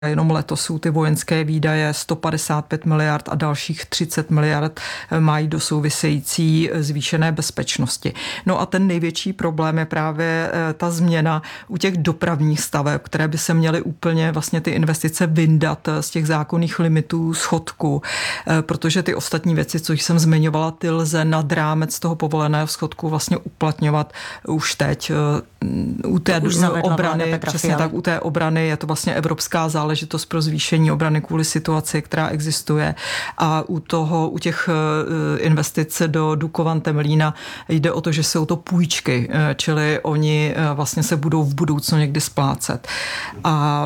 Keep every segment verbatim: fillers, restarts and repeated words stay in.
Jenom letos jsou ty vojenské výdaje sto padesát pět miliard a dalších třicet miliard mají do související zvýšené bezpečnosti. No a ten největší problém je právě ta změna u těch dopravních staveb, které by se měly úplně vlastně ty investice vyndat z těch zákonných limitů schodku, protože ty ostatní věci, co jsem zmiňovala, ty lze nad rámec toho povoleného schodku vlastně uplatňovat už teď. U té obrany, přesně tak, u té obrany je to vlastně evropská záležitost pro zvýšení obrany kvůli situaci, která existuje, a u toho, u těch investic do Dukovan Temelína jde o to, že jsou to půjčky, čili oni vlastně se budou v budoucnu někdy splácet. A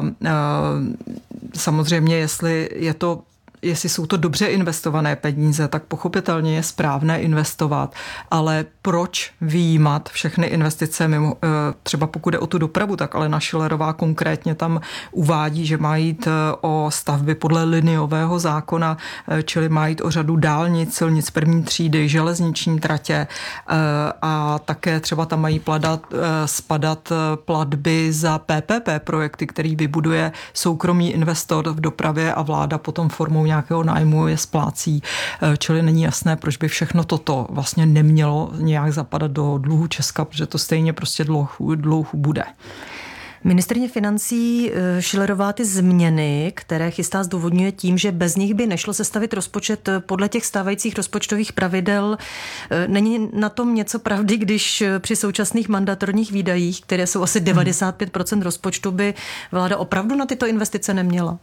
samozřejmě, jestli je to Jestli jsou to dobře investované peníze, tak pochopitelně je správné investovat, ale proč vyjímat všechny investice mimo, třeba pokud jde o tu dopravu, tak Alena Schillerová konkrétně tam uvádí, že má jít o stavby podle liniového zákona, čili má jít o řadu dálnic, silnic první třídy, železniční tratě a také třeba tam mají pladat, spadat platby za P P P projekty, který vybuduje soukromý investor v dopravě a vláda potom formou nějakého nájmu je splácí, čili není jasné, proč by všechno toto vlastně nemělo nějak zapadat do dluhu Česka, protože to stejně prostě dlouho, dlouho bude. Ministryně financí Schillerová ty změny, které chystá, zdůvodňuje tím, že bez nich by nešlo sestavit rozpočet podle těch stávajících rozpočtových pravidel. Není na tom něco pravdy, když při současných mandatorních výdajích, které jsou asi devadesát pět procent rozpočtu, by vláda opravdu na tyto investice neměla?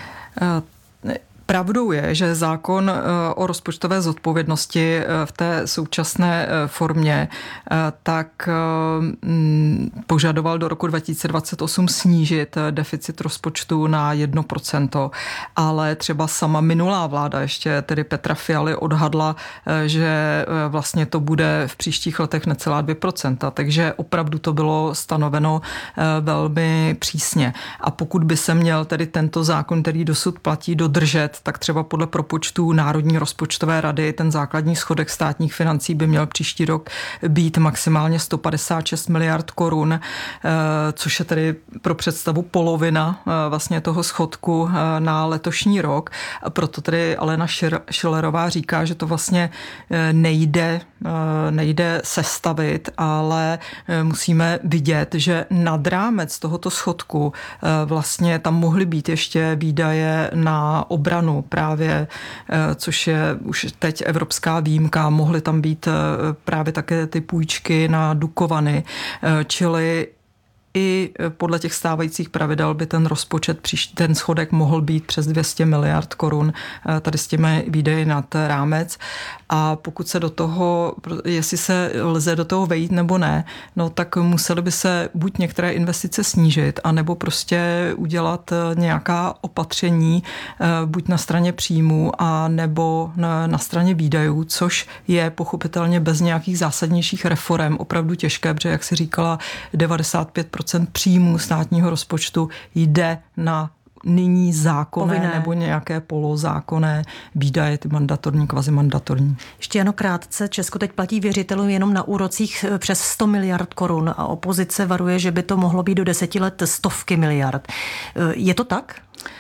Uh, Pravdou je, že zákon o rozpočtové zodpovědnosti v té současné formě tak požadoval do roku dva tisíce dvacet osm snížit deficit rozpočtu na jedno procento, ale třeba sama minulá vláda, ještě tedy Petra Fialy, odhadla, že vlastně to bude v příštích letech necelá dvě procenta, takže opravdu to bylo stanoveno velmi přísně. A pokud by se měl tedy tento zákon, který dosud platí, dodržet, tak třeba podle propočtů Národní rozpočtové rady ten základní schodek státních financí by měl příští rok být maximálně sto padesát šest miliard korun, což je tedy pro představu polovina vlastně toho schodku na letošní rok. Proto tedy Alena Schillerová říká, že to vlastně nejde, nejde sestavit, ale musíme vidět, že nad rámec tohoto schodku vlastně tam mohly být ještě výdaje na obranu právě, což je už teď evropská výjimka, mohly tam být právě také ty půjčky na Dukovany, čili i podle těch stávajících pravidel by ten rozpočet, příští, ten schodek mohl být přes dvě stě miliard korun tady s těmi výdaji nad rámec. A pokud se do toho, jestli se lze do toho vejít nebo ne, no tak museli by se buď některé investice snížit, anebo prostě udělat nějaká opatření buď na straně příjmů, a nebo na, na straně výdajů, což je pochopitelně bez nějakých zásadnějších reforem opravdu těžké, protože jak si říkala, devadesát pět procent příjmů státního rozpočtu jde na nyní zákonné povinné nebo nějaké polozákonné výdaje, ty mandatorní, kvazimandatorní. Ještě jenom krátce, Česko teď platí věřitelům jenom na úrocích přes sto miliard korun a opozice varuje, že by to mohlo být do deseti let stovky miliard. Je to tak?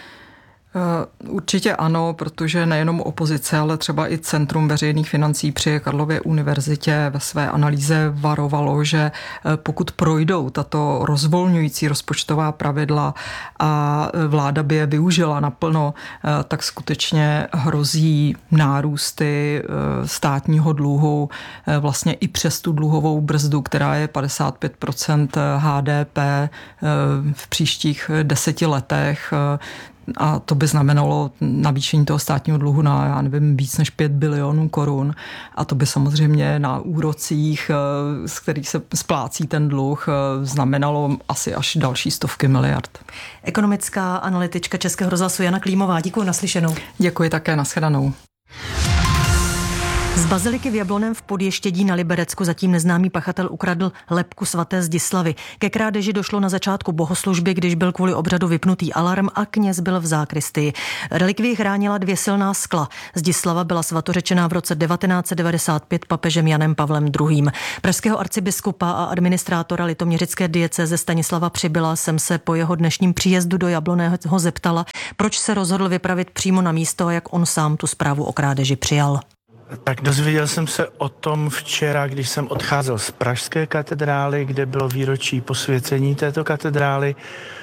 Určitě ano, protože nejenom opozice, ale třeba i Centrum veřejných financí při Karlově univerzitě ve své analýze varovalo, že pokud projdou tato rozvolňující rozpočtová pravidla a vláda by je využila naplno, tak skutečně hrozí nárůsty státního dluhu vlastně i přes tu dluhovou brzdu, která je padesát pět procent H D P v příštích deseti letech. A to by znamenalo navýšení toho státního dluhu na, já nevím, víc než pět bilionů korun. A to by samozřejmě na úrocích, z kterých se splácí ten dluh, znamenalo asi až další stovky miliard. Ekonomická analytička Českého rozhlasu Jana Klímová. Děkuji, naslyšenou. Děkuji také, nashledanou. Z baziliky v Jablonném v Podještědí na Liberecku zatím neznámý pachatel ukradl lebku svaté Zdislavy. Ke krádeži došlo na začátku bohoslužby, když byl kvůli obřadu vypnutý alarm a kněz byl v zákristii. Relikvii chránila dvě silná skla. Zdislava byla svatořečená v roce devatenáct set devadesát pět papežem Janem Pavlem druhým. Pražského arcibiskupa a administrátora litoměřické diecéze Stanislava Přibyla jsem se po jeho dnešním příjezdu do Jablonného zeptala, proč se rozhodl vypravit přímo na místo a jak on sám tu zprávu o krádeži přijal. Tak dozvěděl jsem se o tom včera, když jsem odcházel z pražské katedrály, kde bylo výročí posvěcení této katedrály.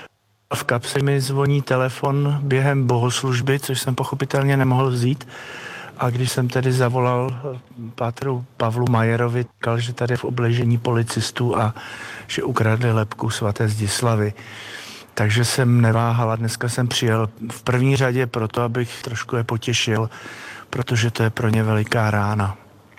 V kapse mi zvoní telefon během bohoslužby, což jsem pochopitelně nemohl vzít. A když jsem tedy zavolal pátru Pavlu Majerovi, říkal, že tady v obležení policistů a že ukradli lebku svaté Zdislavy. Takže jsem neváhal a dneska jsem přijel v první řadě proto, abych trošku je potěšil, protože to je pro ně veliká rána.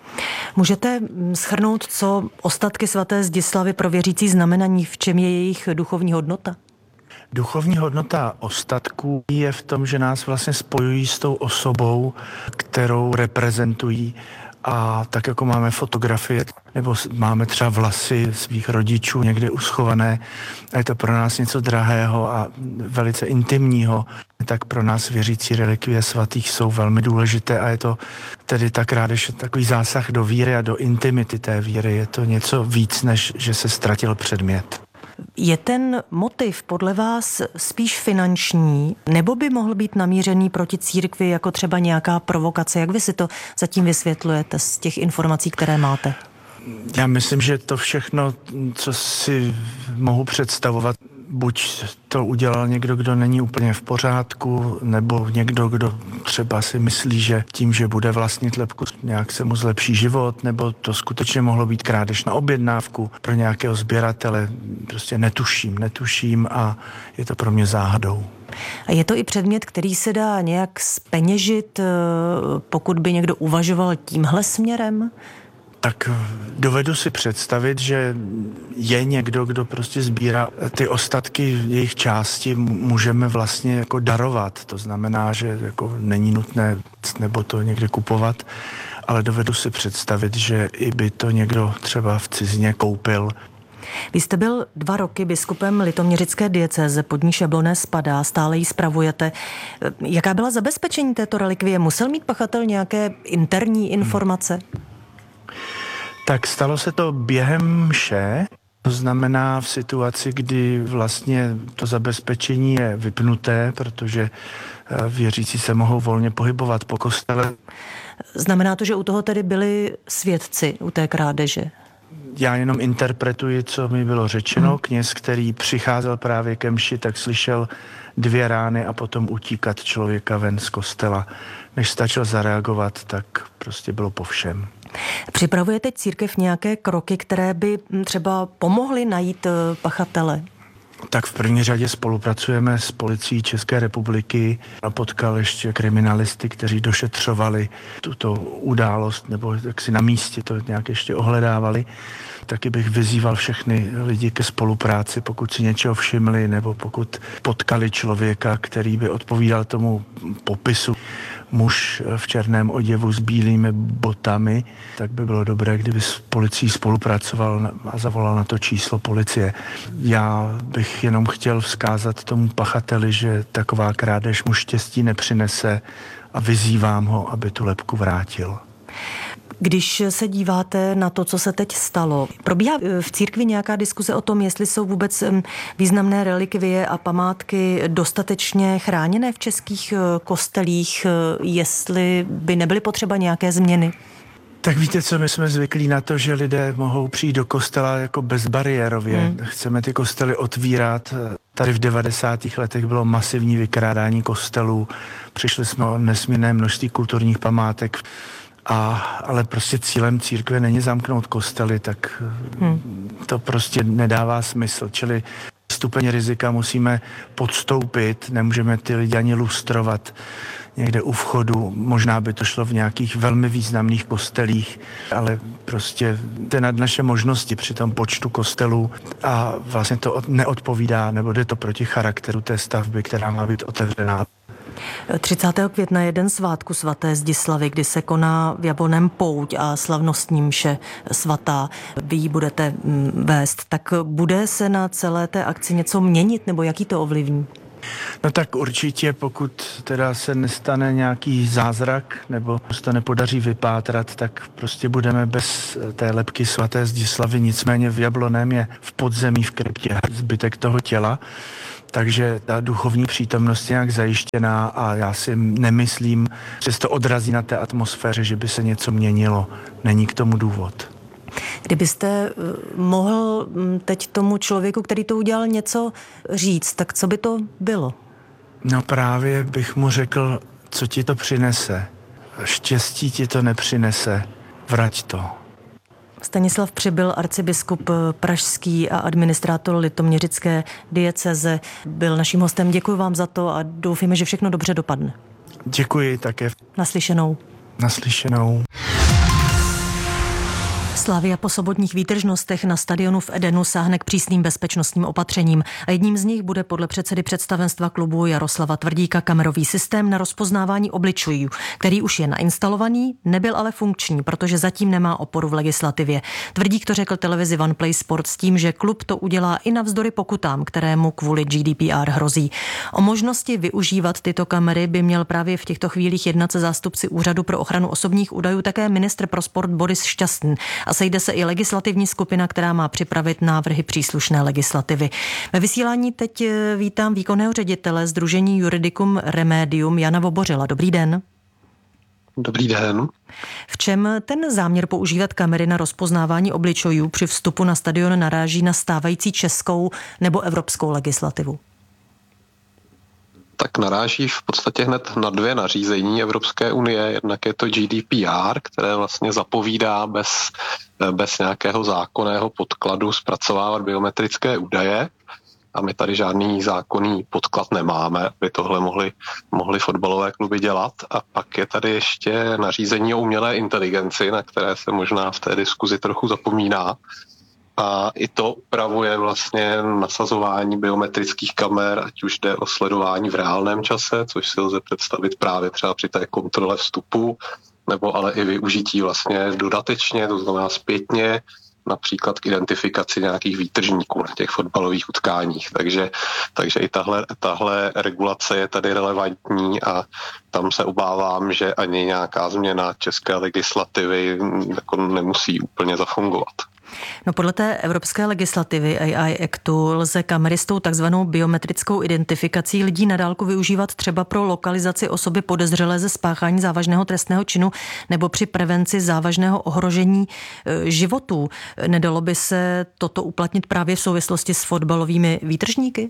Můžete shrnout, co ostatky svaté Zdislavy pro věřící znamenají, v čem je jejich duchovní hodnota? Duchovní hodnota ostatků je v tom, že nás vlastně spojují s tou osobou, kterou reprezentují. A tak jako máme fotografie, nebo máme třeba vlasy svých rodičů někde uschované, a je to pro nás něco drahého a velice intimního, tak pro nás věřící relikvie svatých jsou velmi důležité a je to tedy tak krádež takový zásah do víry a do intimity té víry. Je to něco víc, než že se ztratil předmět. Je ten motiv podle vás spíš finanční, nebo by mohl být namířený proti církvi jako třeba nějaká provokace? Jak vy si to zatím vysvětlujete z těch informací, které máte? Já myslím, že to všechno, co si mohu představovat, buď to udělal někdo, kdo není úplně v pořádku, nebo někdo, kdo třeba si myslí, že tím, že bude vlastnit lebku, nějak se mu zlepší život, nebo to skutečně mohlo být krádež na objednávku pro nějakého sběratele. Prostě netuším, netuším a je to pro mě záhadou. A je to i předmět, který se dá nějak zpeněžit, pokud by někdo uvažoval tímhle směrem? Tak dovedu si představit, že je někdo, kdo prostě sbírá ty ostatky jejich části, můžeme vlastně jako darovat. To znamená, že jako není nutné nebo to někde kupovat, ale dovedu si představit, že i by to někdo třeba v cizině koupil. Vy jste byl dva roky biskupem litoměřické diecéze, pod níž Jablonné spadá, stále ji spravujete. Jaká byla zabezpečení této relikvie? Musel mít pachatel nějaké interní informace? Hmm. Tak stalo se to během mše, to znamená v situaci, kdy vlastně to zabezpečení je vypnuté, protože věřící se mohou volně pohybovat po kostele. Znamená to, že u toho tedy byli svědci, u té krádeže? Já jenom interpretuji, co mi bylo řečeno. Kněz, který přicházel právě ke mši, tak slyšel dvě rány a potom utíkat člověka ven z kostela. Než stačil zareagovat, tak prostě bylo po všem. Připravuje teď církev nějaké kroky, které by třeba pomohly najít pachatele? Tak v první řadě spolupracujeme s policií České republiky a potkal ještě kriminalisty, kteří došetřovali tuto událost nebo jak si na místě to nějak ještě ohledávali. Taky bych vyzýval všechny lidi ke spolupráci, pokud si něčeho všimli nebo pokud potkali člověka, který by odpovídal tomu popisu. Muž v černém oděvu s bílými botami, tak by bylo dobré, kdyby s policií spolupracoval a zavolal na to číslo policie. Já bych jenom chtěl vzkázat tomu pachateli, že taková krádež mu štěstí nepřinese a vyzývám ho, aby tu lebku vrátil. Když se díváte na to, co se teď stalo, probíhá v církvi nějaká diskuse o tom, jestli jsou vůbec významné relikvie a památky dostatečně chráněné v českých kostelích, jestli by nebyly potřeba nějaké změny? Tak víte co, my jsme zvyklí na to, že lidé mohou přijít do kostela jako bezbariérově. Hmm. Chceme ty kostely otvírat. Tady v devadesátých letech bylo masivní vykrádání kostelů. Přišli jsme o nesmírné množství kulturních památek. A, ale prostě cílem církve není zamknout kostely, tak hmm. to prostě nedává smysl. Čili stupeň rizika musíme podstoupit, nemůžeme ty lidi ani lustrovat někde u vchodu. Možná by to šlo v nějakých velmi významných kostelích, ale prostě to je nad naše možnosti při tom počtu kostelů a vlastně to neodpovídá, nebo jde to proti charakteru té stavby, která má být otevřená. třicátého května je jeden svátku svaté Zdislavy, kdy se koná v Jablonném pouť a slavnostní mše svatá. Vy ji budete vést. Tak bude se na celé té akci něco měnit, nebo jaký to ovlivní? No tak určitě, pokud teda se nestane nějaký zázrak, nebo se to nepodaří vypátrat, tak prostě budeme bez té lebky svaté Zdislavy. Nicméně v Jablonném je v podzemí v kryptě zbytek toho těla, takže ta duchovní přítomnost je nějak zajištěná a já si nemyslím, že se to odrazí na té atmosféře, že by se něco měnilo. Není k tomu důvod. Kdybyste mohl teď tomu člověku, který to udělal, něco říct, tak co by to bylo? No právě bych mu řekl, co ti to přinese. Štěstí ti to nepřinese. Vrať to. Stanislav Přibyl, arcibiskup pražský a administrátor litoměřické diecéze, byl naším hostem. Děkuji vám za to a doufíme, že všechno dobře dopadne. Děkuji také. Naslyšenou. Naslyšenou. Slavia po sobotních výtržnostech na stadionu v Edenu sáhne k přísným bezpečnostním opatřením a jedním z nich bude podle předsedy představenstva klubu Jaroslava Tvrdíka kamerový systém na rozpoznávání obličejů, který už je nainstalovaný, nebyl ale funkční, protože zatím nemá oporu v legislativě. Tvrdík to řekl televizi OnePlay Sport s tím, že klub to udělá i navzdory pokutám, kterému kvůli G D P R hrozí. O možnosti využívat tyto kamery by měl právě v těchto chvílích jednat se zástupci Úřadu pro ochranu osobních údajů také ministr pro sport Boris Šťastný. A sejde se i legislativní skupina, která má připravit návrhy příslušné legislativy. Ve vysílání teď vítám výkonného ředitele Sdružení Juridicum Remedium Jana Vobořila. Dobrý den. Dobrý den. V čem ten záměr používat kamery na rozpoznávání obličejů při vstupu na stadion naráží na stávající českou nebo evropskou legislativu? Tak naráží v podstatě hned na dvě nařízení Evropské unie. Jednak je to G D P R, které vlastně zapovídá bez, bez nějakého zákonného podkladu zpracovávat biometrické údaje. A my tady žádný zákonný podklad nemáme, aby tohle mohli, mohli fotbalové kluby dělat. A pak je tady ještě nařízení o umělé inteligenci, na které se možná v té diskuzi trochu zapomíná. A i to upravuje vlastně nasazování biometrických kamer, ať už jde o sledování v reálném čase, což si lze představit právě třeba při té kontrole vstupu, nebo ale i využití vlastně dodatečně, to znamená zpětně, například k identifikaci nějakých výtržníků na těch fotbalových utkáních. Takže, takže i tahle, tahle regulace je tady relevantní a tam se obávám, že ani nějaká změna české legislativy jako nemusí úplně zafungovat. No podle té evropské legislativy A I Actu lze kamery s tou takzvanou biometrickou identifikací lidí na dálku využívat třeba pro lokalizaci osoby podezřelé ze spáchání závažného trestného činu nebo při prevenci závažného ohrožení e, životů. Nedalo by se toto uplatnit právě v souvislosti s fotbalovými výtržníky?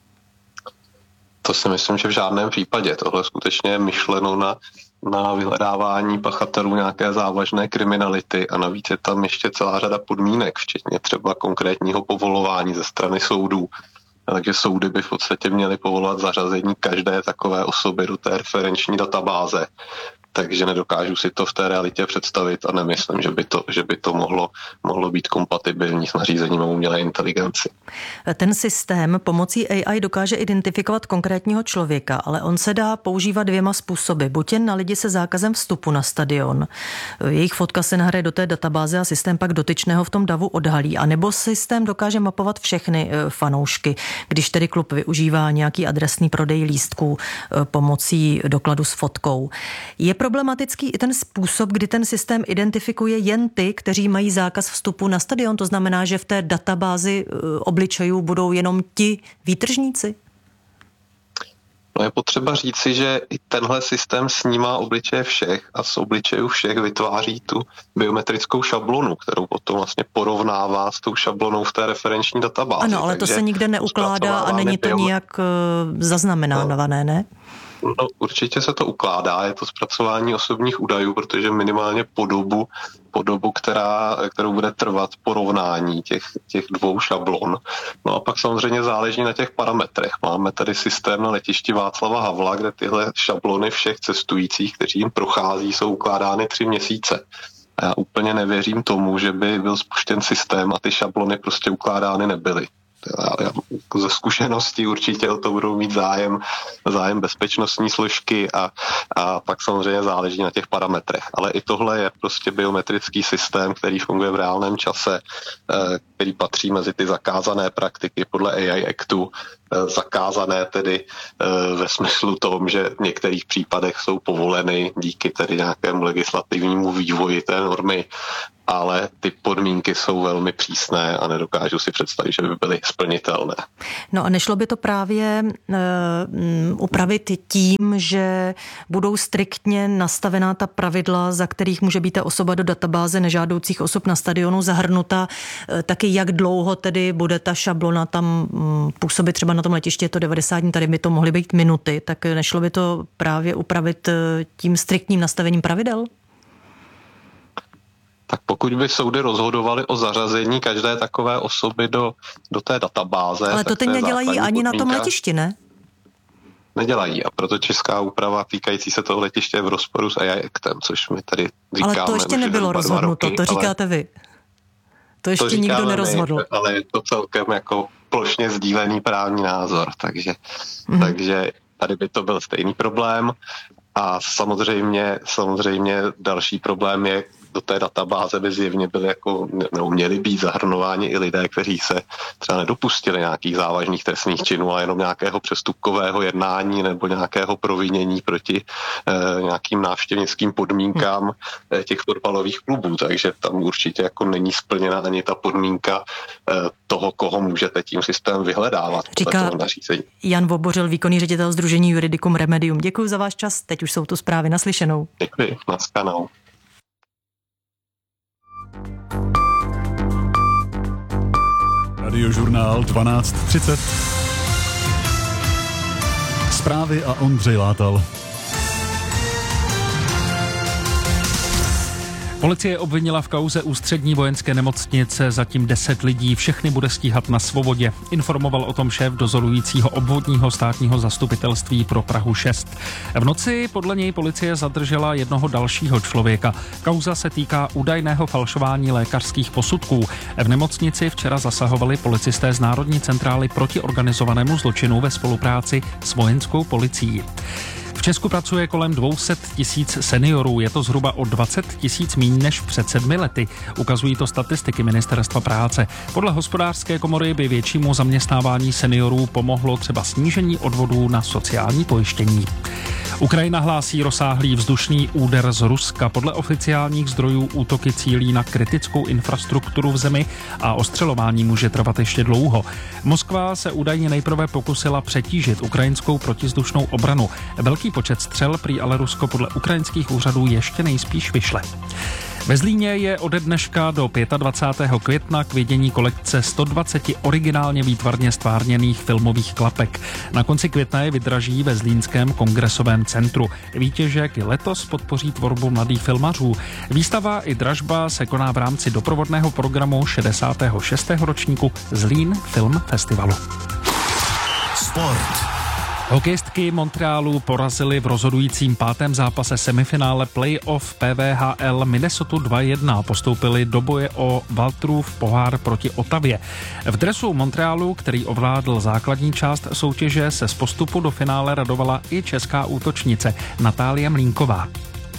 To si myslím, že v žádném případě. Tohle skutečně je myšleno na na vyhledávání pachatelů nějaké závažné kriminality a navíc je tam ještě celá řada podmínek, včetně třeba konkrétního povolování ze strany soudů. Takže soudy by v podstatě měly povolovat zařazení každé takové osoby do té referenční databáze. Takže nedokážu si to v té realitě představit a nemyslím, že by to, že by to mohlo, mohlo být kompatibilní s nařízením o umělé inteligenci. Ten systém pomocí A I dokáže identifikovat konkrétního člověka, ale on se dá používat dvěma způsoby. Buď jen na lidi se zákazem vstupu na stadion. Jejich fotka se nahraje do té databáze a systém pak dotyčného v tom davu odhalí. A nebo systém dokáže mapovat všechny fanoušky, když tedy klub využívá nějaký adresný prodej lístků pomocí dokladu s fotkou. Je problematický i ten způsob, kdy ten systém identifikuje jen ty, kteří mají zákaz vstupu na stadion. To znamená, že v té databázi obličejů budou jenom ti výtržníci? No je potřeba říci, že i tenhle systém snímá obličeje všech a z obličejů všech vytváří tu biometrickou šablonu, kterou potom vlastně porovnává s tou šablonou v té referenční databázi. Ano, ale to se nikde neukládá a není to nijak zaznamenávané, ne? No, určitě se to ukládá, je to zpracování osobních údajů, protože minimálně po dobu, po dobu která, kterou bude trvat porovnání těch, těch dvou šablon. No a pak samozřejmě záleží na těch parametrech. Máme tady systém na letišti Václava Havla, kde tyhle šablony všech cestujících, kteří jim prochází, jsou ukládány tři měsíce. A já úplně nevěřím tomu, že by byl spuštěn systém a ty šablony prostě ukládány nebyly. Ze zkušenosti určitě o to budou mít zájem, zájem bezpečnostní složky a, a pak samozřejmě záleží na těch parametrech. Ale i tohle je prostě biometrický systém, který funguje v reálném čase, který patří mezi ty zakázané praktiky podle A I Actu, zakázané tedy ve smyslu tom, že v některých případech jsou povoleny díky tedy nějakému legislativnímu vývoji té normy, ale ty podmínky jsou velmi přísné a nedokážu si představit, že by byly splnitelné. No a nešlo by to právě uh, upravit tím, že budou striktně nastavená ta pravidla, za kterých může být ta osoba do databáze nežádoucích osob na stadionu zahrnuta, uh, taky jak dlouho tedy bude ta šablona tam um, působit, třeba na tom letišti je to devadesát dní, tady by to mohly být minuty, tak nešlo by to právě upravit uh, tím striktním nastavením pravidel? Tak pokud by soudy rozhodovaly o zařazení každé takové osoby do, do té databáze... Ale to teď nedělají ani na tom letišti, ne? Nedělají a proto česká úprava týkající se toho letiště je v rozporu s A I Actem, což my tady říkáme... Ale to ještě nebylo rozhodnuto, to říkáte vy. To ještě to nikdo nerozhodl. My, ale je to celkem jako plošně sdílený právní názor, takže, mm. takže tady by to byl stejný problém. A samozřejmě, samozřejmě další problém je, do té databáze by zjevně byly jako, no, měli být zahrnováni i lidé, kteří se třeba nedopustili nějakých závažných trestných činů, ale jenom nějakého přestupkového jednání nebo nějakého provinění proti eh, nějakým návštěvnickým podmínkám eh, těch fotbalových klubů. Takže tam určitě jako není splněna ani ta podmínka eh, toho, koho můžete tím systémem vyhledávat. Říká Jan Vobořil, výkonný ředitel Sdružení Juridicum Remedium. Děkuji za váš čas, teď už jsou tu zprávy naslyšenou. Děkuji, naschledanou. Radiožurnál dvanáct třicet. Zprávy a Ondřej Látal. Policie obvinila v kauze Ústřední vojenské nemocnice zatím deset lidí, všechny bude stíhat na svobodě. Informoval o tom šéf dozorujícího obvodního státního zastupitelství pro Prahu šest. V noci podle něj policie zadržela jednoho dalšího člověka. Kauza se týká údajného falšování lékařských posudků. V nemocnici včera zasahovali policisté z Národní centrály proti organizovanému zločinu ve spolupráci s vojenskou policií. V Česku pracuje kolem dvě stě tisíc seniorů, je to zhruba o dvacet tisíc míň než před sedmi lety, ukazují to statistiky Ministerstva práce. Podle Hospodářské komory by většímu zaměstnávání seniorů pomohlo třeba snížení odvodů na sociální pojištění. Ukrajina hlásí rozsáhlý vzdušný úder z Ruska. Podle oficiálních zdrojů útoky cílí na kritickou infrastrukturu v zemi a ostřelování může trvat ještě dlouho. Moskva se údajně nejprve pokusila přetížit ukrajinskou protivzdušnou obranu. Velký počet střel prý ale Rusko podle ukrajinských úřadů ještě nejspíš vyšle. Ve Zlíně je ode dneška do dvacátého pátého května k vidění kolekce sto dvacet originálně výtvarně stvárněných filmových klapek. Na konci května je vydraží ve Zlínském kongresovém centru. Výtěžek i letos podpoří tvorbu mladých filmařů. Výstava i dražba se koná v rámci doprovodného programu šedesátého šestého ročníku Zlín Film Festivalu. Sport. Hokejistky Montrealu porazily v rozhodujícím pátém zápase semifinále playoff P V H L Minnesota dva jedna a postoupili do boje o Walterův pohár proti Ottawě. V dresu Montrealu, který ovládl základní část soutěže, se z postupu do finále radovala i česká útočnice Natálie Mlínková.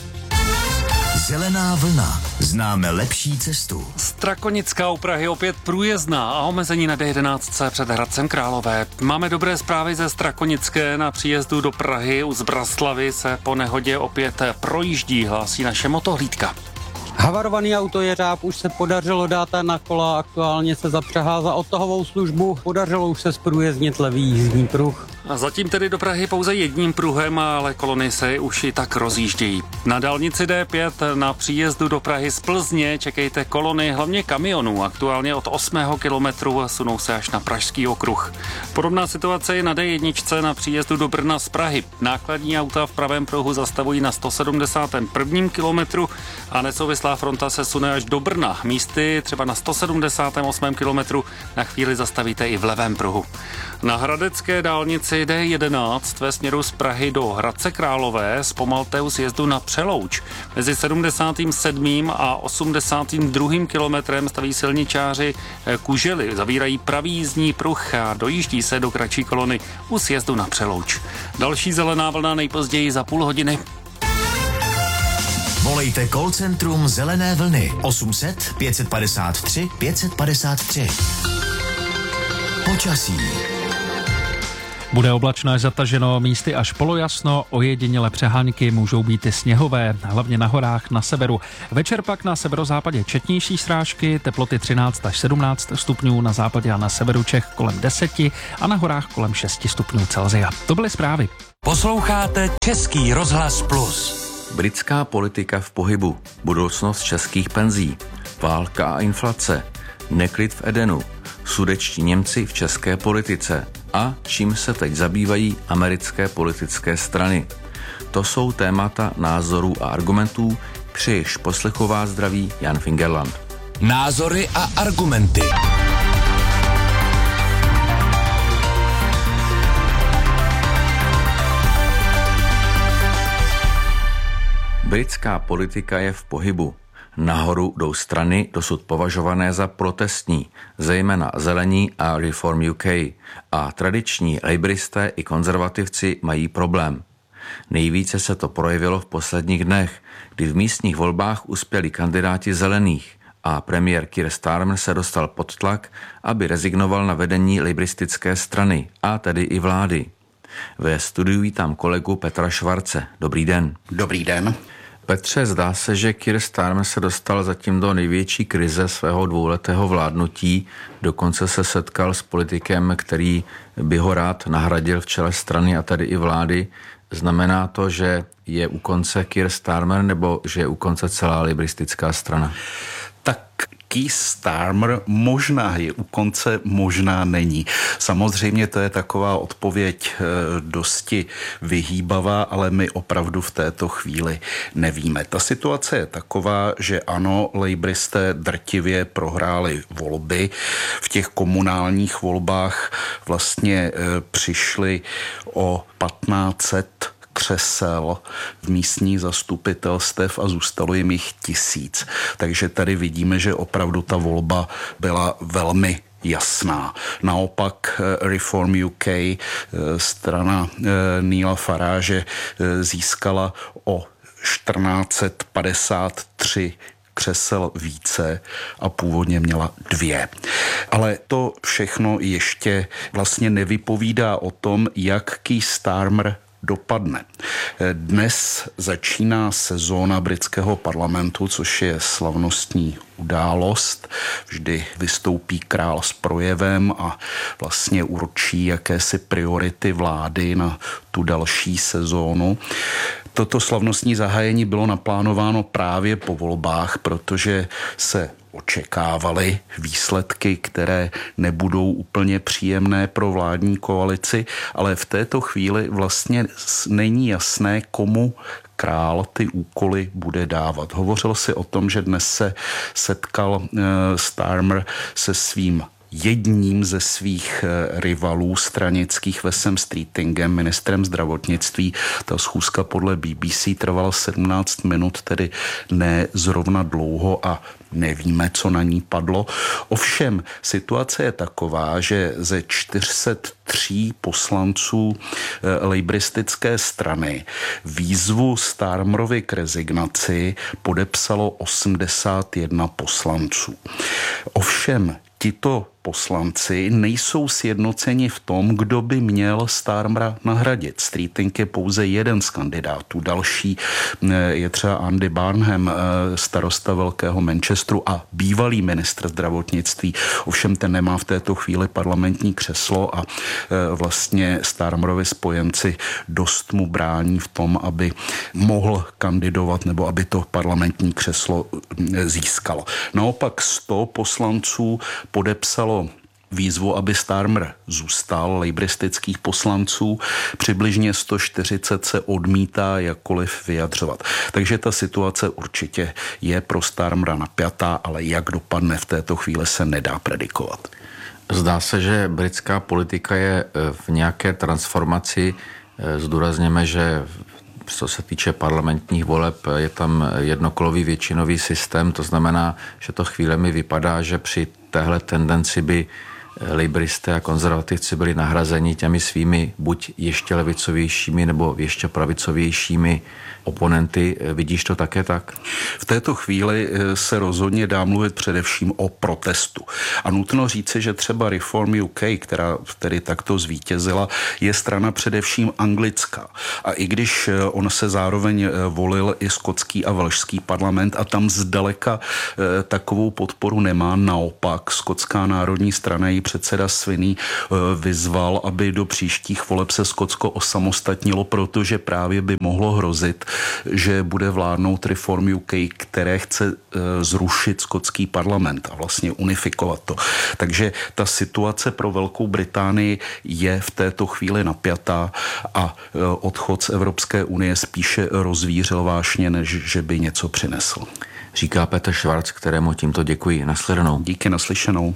Zelená vlna. Známe lepší cestu. Strakonická u Prahy opět průjezdná a omezení na D jedenáct před Hradcem Králové. Máme dobré zprávy ze Strakonické. Na příjezdu do Prahy u Zbraslavy se po nehodě opět projíždí, hlásí naše motohlídka. Havarovaný auto Jeřáb už se podařilo dát na kola, aktuálně se zapřehá za odtahovou službu, podařilo už se zprůjezdnit levý jízdní pruh. A zatím tedy do Prahy pouze jedním pruhem, ale kolony se už i tak rozjíždějí. Na dálnici D pět na příjezdu do Prahy z Plzně čekejte kolony hlavně kamionů. Aktuálně od osmého kilometru sunou se až na Pražský okruh. Podobná situace je na D jedna na příjezdu do Brna z Prahy. Nákladní auta v pravém pruhu zastavují na sto sedmdesátém prvním kilometru a nesouvislá fronta se sune až do Brna. Místy třeba na sto sedmdesátém osmém kilometru na chvíli zastavíte i v levém pruhu. Na hradecké dálnici dálnici D jedenáct ve směru z Prahy do Hradce Králové zpomalte u sjezdu na Přelouč. Mezi sedmdesátým sedmým a osmdesátým druhým kilometrem staví silničáři kužely, zavírají pravý jízdní pruh a dojíždí se do kratší kolony u sjezdu na Přelouč. Další zelená vlna nejpozději za půl hodiny. Volejte call centrum Zelené vlny osm set pět padesát tři pět padesát tři. Počasí. Bude oblačno až zataženo, místy až polojasno, ojediněle přehánky můžou být i sněhové, hlavně na horách na severu. Večer pak na severozápadě četnější srážky, teploty třináct až sedmnáct stupňů, na západě a na severu Čech kolem deset a na horách kolem šest stupňů Celsia. To byly zprávy. Posloucháte Český rozhlas Plus. Britská politika v pohybu, budoucnost českých penzí, válka a inflace, neklid v Edenu, sudetští Němci v české politice a čím se teď zabývají americké politické strany. To jsou témata názorů a argumentů, při jejichž poslechu vás zdraví Jan Fingerland. Názory a argumenty. Britská politika je v pohybu. Nahoru jdou strany dosud považované za protestní, zejména Zelení a Reform U K, a tradiční laboristé i konzervativci mají problém. Nejvíce se to projevilo v posledních dnech, kdy v místních volbách uspěli kandidáti Zelených a premiér Keir Starmer se dostal pod tlak, aby rezignoval na vedení laboristické strany, a tedy i vlády. Ve studiu vítám kolegu Petra Švarce. Dobrý den. Dobrý den. Petře, zdá se, že Keir Starmer se dostal zatím do největší krize svého dvouletého vládnutí. Dokonce se setkal s politikem, který by ho rád nahradil v čele strany a tady i vlády. Znamená to, že je u konce Keir Starmer nebo že je u konce celá laboristická strana? Tak Keir Starmer možná je u konce, možná není. Samozřejmě to je taková odpověď e, dosti vyhýbavá, ale my opravdu v této chvíli nevíme. Ta situace je taková, že ano, laboristé drtivě prohráli volby. V těch komunálních volbách vlastně e, přišli o patnáct set křesel v místních zastupitelstev a zůstalo jim jich tisíc. Takže tady vidíme, že opravdu ta volba byla velmi jasná. Naopak Reform U K, strana Neila Farage, získala o čtrnáct set padesát tři křesel více a původně měla dvě. Ale to všechno ještě vlastně nevypovídá o tom, jak Keir Starmer dopadne. Dnes začíná sezóna britského parlamentu, což je slavnostní událost. Vždy vystoupí král s projevem a vlastně určí jakési priority vlády na tu další sezónu. Toto slavnostní zahájení bylo naplánováno právě po volbách, protože se očekávaly výsledky, které nebudou úplně příjemné pro vládní koalici, ale v této chvíli vlastně není jasné, komu král ty úkoly bude dávat. Hovořilo se o tom, že dnes se setkal uh, Starmer se svým jedním ze svých rivalů stranických Wesem Streetingem, ministrem zdravotnictví. Ta schůzka podle B B C trvala sedmnáct minut, tedy ne zrovna dlouho a nevíme, co na ní padlo. Ovšem, situace je taková, že ze čtyři sta tři poslanců laboristické strany výzvu Starmerovi k rezignaci podepsalo osmdesát jedna poslanců. Ovšem, tito poslanci nejsou sjednoceni v tom, kdo by měl Starmera nahradit. Streeting je pouze jeden z kandidátů. Další je třeba Andy Barnham, starosta velkého Manchesteru a bývalý ministr zdravotnictví. Ovšem ten nemá v této chvíli parlamentní křeslo a vlastně Starmerovi spojenci dost mu brání v tom, aby mohl kandidovat nebo aby to parlamentní křeslo získalo. Naopak sto poslanců podepsalo výzvu, aby Starmer zůstal, laboristických poslanců, přibližně sto čtyřicet se odmítá jakkoliv vyjadřovat. Takže ta situace určitě je pro Starmera napjatá, ale jak dopadne v této chvíli se nedá predikovat. Zdá se, že britská politika je v nějaké transformaci. Zdůrazněme, že co se týče parlamentních voleb, je tam jednokolový většinový systém, to znamená, že to chvílemi vypadá, že při téhle tendenci by laboristé a konzervativci byli nahrazeni těmi svými buď ještě levicovějšími nebo ještě pravicovějšími oponenty. Vidíš to také tak? V této chvíli se rozhodně dá mluvit především o protestu. A nutno říci, že třeba Reform U K, která tedy takto zvítězila, je strana především anglická. A i když on se zároveň volil i skotský a velšský parlament a tam zdaleka takovou podporu nemá, naopak skotská národní strana, její předseda Swinney vyzval, aby do příštích voleb se Skotsko osamostatnilo, protože právě by mohlo hrozit, že bude vládnout Reform U K, které chce zrušit skotský parlament a vlastně unifikovat to. Takže ta situace pro Velkou Británii je v této chvíli napjatá a odchod z Evropské unie spíše rozvířil vášně, než že by něco přinesl. Říká Petr Schwarz, kterému tímto děkuji. Naslyšenou. Díky, naslyšenou.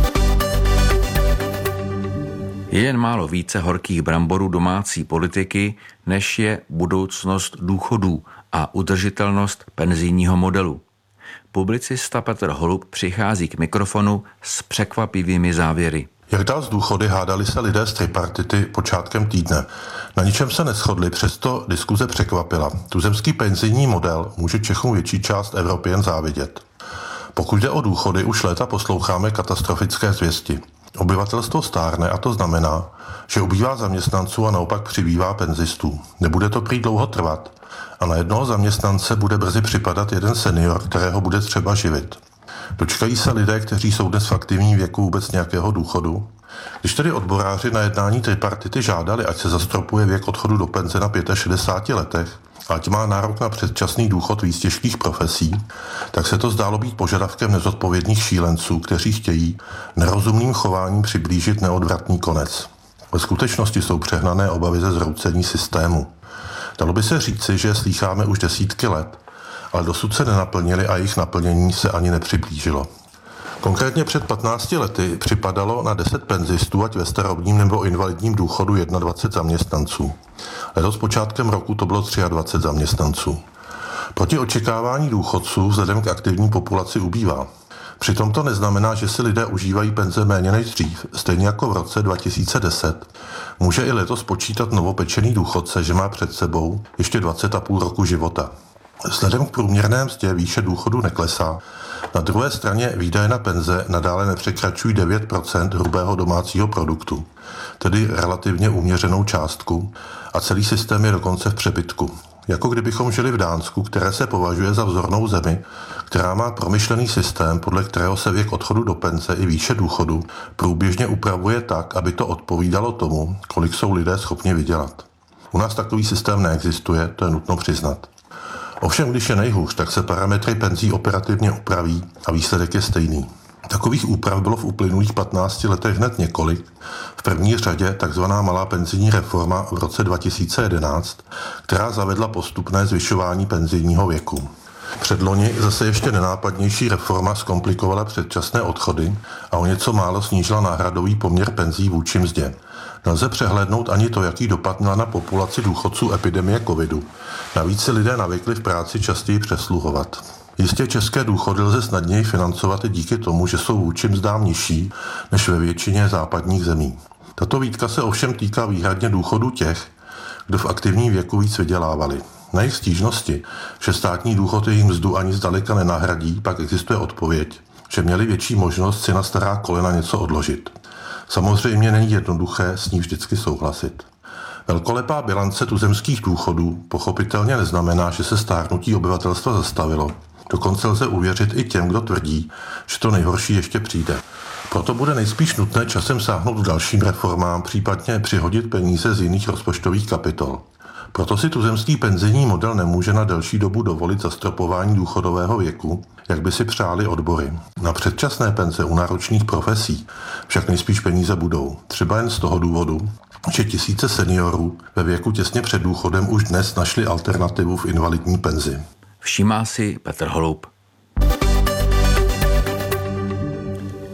Je jen málo více horkých bramborů domácí politiky, než je budoucnost důchodů a udržitelnost penzijního modelu. Publicista Petr Holub přichází k mikrofonu s překvapivými závěry. Jak dál z důchody hádali se lidé z tripartity počátkem týdne. Na ničem se neshodli, přesto diskuze překvapila. Tuzemský penzijní model může Čechům větší část Evropy jen závidět. Pokud jde o důchody, už léta posloucháme katastrofické zvěsti. Obyvatelstvo stárne a to znamená, že ubývá zaměstnanců a naopak přibývá penzistů. Nebude to prý dlouho trvat a na jednoho zaměstnance bude brzy připadat jeden senior, kterého bude třeba živit. Dočkají se lidé, kteří jsou dnes v aktivním věku, vůbec nějakého důchodu? Když tedy odboráři na jednání tripartity žádali, ať se zastropuje věk odchodu do penze na šedesáti pěti letech, ať má nárok na předčasný důchod víc těžkých profesí, tak se to zdálo být požadavkem nezodpovědných šílenců, kteří chtějí nerozumným chováním přiblížit neodvratný konec. Ve skutečnosti jsou přehnané obavy ze zhroucení systému. Dalo by se říci, že je slýcháme už desítky let, ale dosud se nenaplnili a jejich naplnění se ani nepřiblížilo. Konkrétně před patnácti lety připadalo na deset penzistů, ať ve starobním nebo invalidním důchodu dvacet jedna zaměstnanců. Letos počátkem roku to bylo dvacet tři zaměstnanců. Proti očekávání důchodců vzhledem k aktivní populaci ubývá. Přitom to neznamená, že si lidé užívají penze méně než dřív. Stejně jako v roce dva tisíce deset může i letos počítat novopečený důchodce, že má před sebou ještě dvacet a půl roku života. Vzhledem k průměrné mzdě výše důchodu neklesá. Na druhé straně výdaje na penze nadále nepřekračují devět procent hrubého domácího produktu, tedy relativně uměřenou částku, a celý systém je dokonce v přebytku. Jako kdybychom žili v Dánsku, které se považuje za vzornou zemi, která má promyšlený systém, podle kterého se věk odchodu do penze i výše důchodu průběžně upravuje tak, aby to odpovídalo tomu, kolik jsou lidé schopni vydělat. U nás takový systém neexistuje, to je nutno přiznat. Ovšem, když je nejhůř, tak se parametry penzí operativně upraví a výsledek je stejný. Takových úprav bylo v uplynulých patnácti letech hned několik. V první řadě takzvaná malá penzijní reforma v roce dva tisíce jedenáct, která zavedla postupné zvyšování penzijního věku. Předloni zase ještě nenápadnější reforma zkomplikovala předčasné odchody a o něco málo snížila náhradový poměr penzí vůči mzdě. Nelze přehlédnout ani to, jaký dopad měla na populaci důchodců epidemie covidu. Navíc si lidé navykli v práci častěji přesluhovat. Jistě české důchody lze snadněji financovat i díky tomu, že jsou vůči mzdám nižší než ve většině západních zemí. Tato výtka se ovšem týká výhradně důchodů těch, kdo v aktivním věku víc vydělávali. Na jejich stížnosti, že státní důchod jejich mzdu ani zdaleka nenahradí, pak existuje odpověď, že měli větší možnost si na stará kolena něco odložit. Samozřejmě není jednoduché s ní vždycky souhlasit. Velkolepá bilance tuzemských důchodů pochopitelně neznamená, že se stárnutí obyvatelstva zastavilo. Dokonce lze uvěřit i těm, kdo tvrdí, že to nejhorší ještě přijde. Proto bude nejspíš nutné časem sáhnout k dalším reformám, případně přihodit peníze z jiných rozpočtových kapitol. Proto si tuzemský penzijní model nemůže na delší dobu dovolit zastropování důchodového věku, jak by si přáli odbory. Na předčasné penze u náročných profesí však nejspíš peníze budou. Třeba jen z toho důvodu, že tisíce seniorů ve věku těsně před důchodem už dnes našli alternativu v invalidní penzi. Všímá si Petr Holub.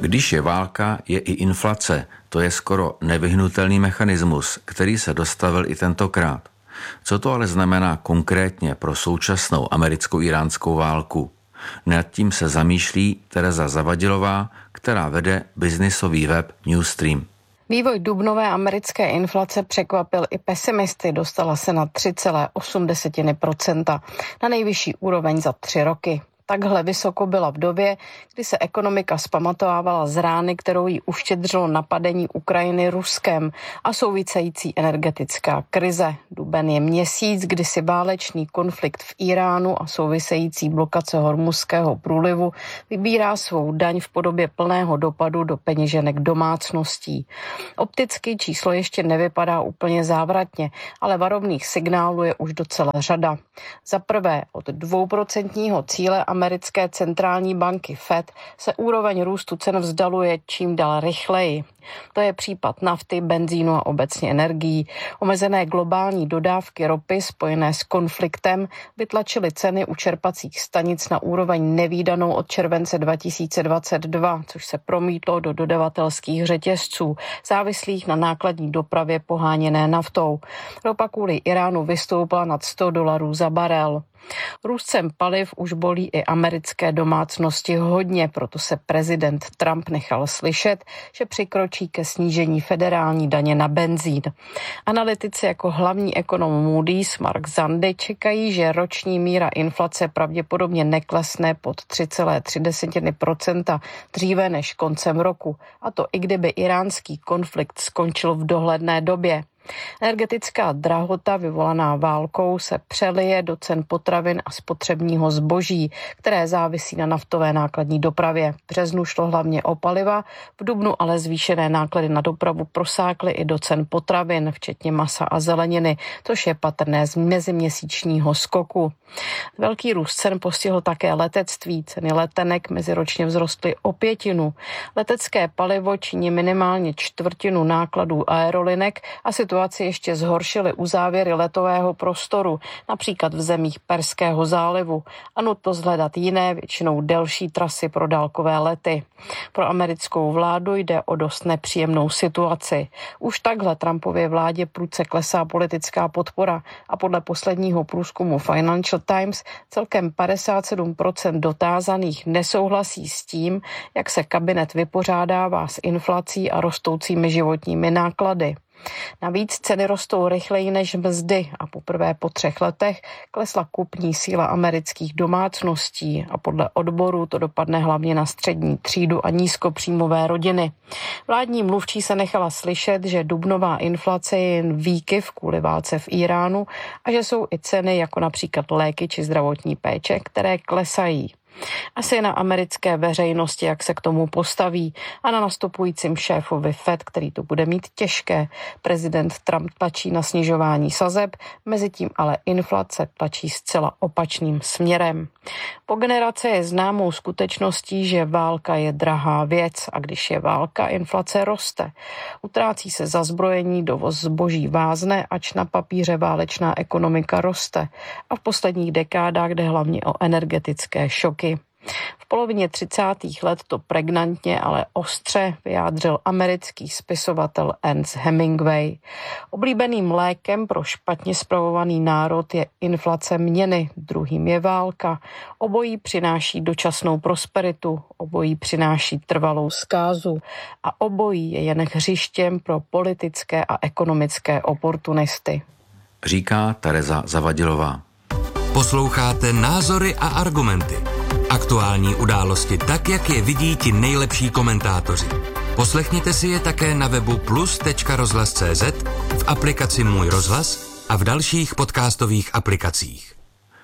Když je válka, je i inflace. To je skoro nevyhnutelný mechanismus, který se dostavil i tentokrát. Co to ale znamená konkrétně pro současnou americko-iránskou válku? Nad tím se zamýšlí Tereza Zavadilová, která vede biznisový web Newstream. Vývoj dubnové americké inflace překvapil i pesimisty. Dostala se na tři celé osm procenta, na nejvyšší úroveň za tři roky. Takhle vysoko byla v době, kdy se ekonomika zpamatovávala z rány, kterou jí uštědřilo napadení Ukrajiny Ruskem a související energetická krize. Duben je měsíc, kdy si válečný konflikt v Iránu a související blokace Hormuzského průlivu vybírá svou daň v podobě plného dopadu do peněženek domácností. Opticky číslo ještě nevypadá úplně závratně, ale varovných signálů je už docela řada. Za prvé, od dvouprocentního cíle americké centrální banky Fed se úroveň růstu cen vzdaluje čím dál rychleji. To je případ nafty, benzínu a obecně energií. Omezené globální dodávky ropy spojené s konfliktem vytlačily ceny u čerpacích stanic na úroveň nevídanou od července dva tisíce dvacet dva, což se promítlo do dodavatelských řetězců, závislých na nákladní dopravě poháněné naftou. Ropa kvůli Iránu vystoupila nad sto dolarů za barel. Růst cen paliv už bolí i americké domácnosti hodně, proto se prezident Trump nechal slyšet, že přikročí ke snížení federální daně na benzín. Analytici jako hlavní ekonom Moody's Mark Zandi čekají, že roční míra inflace pravděpodobně neklesne pod tři celé tři procenta dříve než koncem roku, a to i kdyby iránský konflikt skončil v dohledné době. Energetická drahota vyvolaná válkou se přelije do cen potravin a spotřebního zboží, které závisí na naftové nákladní dopravě. V březnu šlo hlavně o paliva, v dubnu ale zvýšené náklady na dopravu prosákly i do cen potravin, včetně masa a zeleniny, což je patrné z meziměsíčního skoku. Velký růst cen postihl také letectví. Ceny letenek meziročně vzrostly o pětinu. Letecké palivo činí minimálně čtvrtinu nákladů aerolinek a situaci ještě zhoršily uzávěry letového prostoru, například v zemích Perského zálivu, a nutnost hledat jiné, většinou delší trasy pro dálkové lety. Pro americkou vládu jde o dost nepříjemnou situaci. Už takhle Trumpově vládě prudce klesá politická podpora a podle posledního průzkumu Financial Times celkem padesát sedm procent dotázaných nesouhlasí s tím, jak se kabinet vypořádává s inflací a rostoucími životními náklady. Navíc ceny rostou rychleji než mzdy a poprvé po třech letech klesla kupní síla amerických domácností a podle odborů to dopadne hlavně na střední třídu a nízkopříjmové rodiny. Vládní mluvčí se nechala slyšet, že dubnová inflace je jen výkyv kvůli válce v Iránu a že jsou i ceny jako například léky či zdravotní péče, které klesají. Asi na americké veřejnosti, jak se k tomu postaví, a na nastupujícím šéfovi Fed, který to bude mít těžké. Prezident Trump tlačí na snižování sazeb, mezitím ale inflace tlačí zcela opačným směrem. Po generace je známou skutečností, že válka je drahá věc a když je válka, inflace roste. Utrácí se za zbrojení, dovoz zboží vázne, ač na papíře válečná ekonomika roste a v posledních dekádách jde hlavně o energetické šoky. V polovině třicátých let to pregnantně, ale ostře vyjádřil americký spisovatel Ernest Hemingway. Oblíbeným lékem pro špatně spravovaný národ je inflace měny, druhým je válka. Obojí přináší dočasnou prosperitu, obojí přináší trvalou zkázu a obojí je jen hřištěm pro politické a ekonomické oportunisty. Říká Tereza Zavadilová. Posloucháte Názory a argumenty. Aktuální události tak, jak je vidí ti nejlepší komentátoři. Poslechněte si je také na webu plus tečka rozhlas tečka cé zet, v aplikaci Můj rozhlas a v dalších podcastových aplikacích.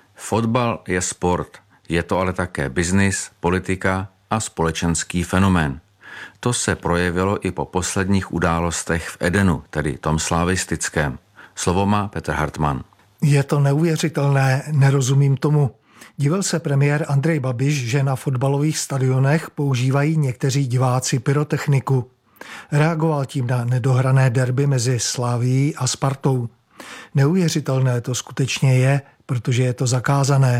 Fotbal je sport, je to ale také biznis, politika a společenský fenomén. To se projevilo i po posledních událostech v Edenu, tedy tom slavistickém. Slovo má Petr Hartmann. Je to neuvěřitelné, nerozumím tomu. Divil se premiér Andrej Babiš, že na fotbalových stadionech používají někteří diváci pyrotechniku. Reagoval tím na nedohrané derby mezi Slavií a Spartou. Neuvěřitelné to skutečně je, protože je to zakázané.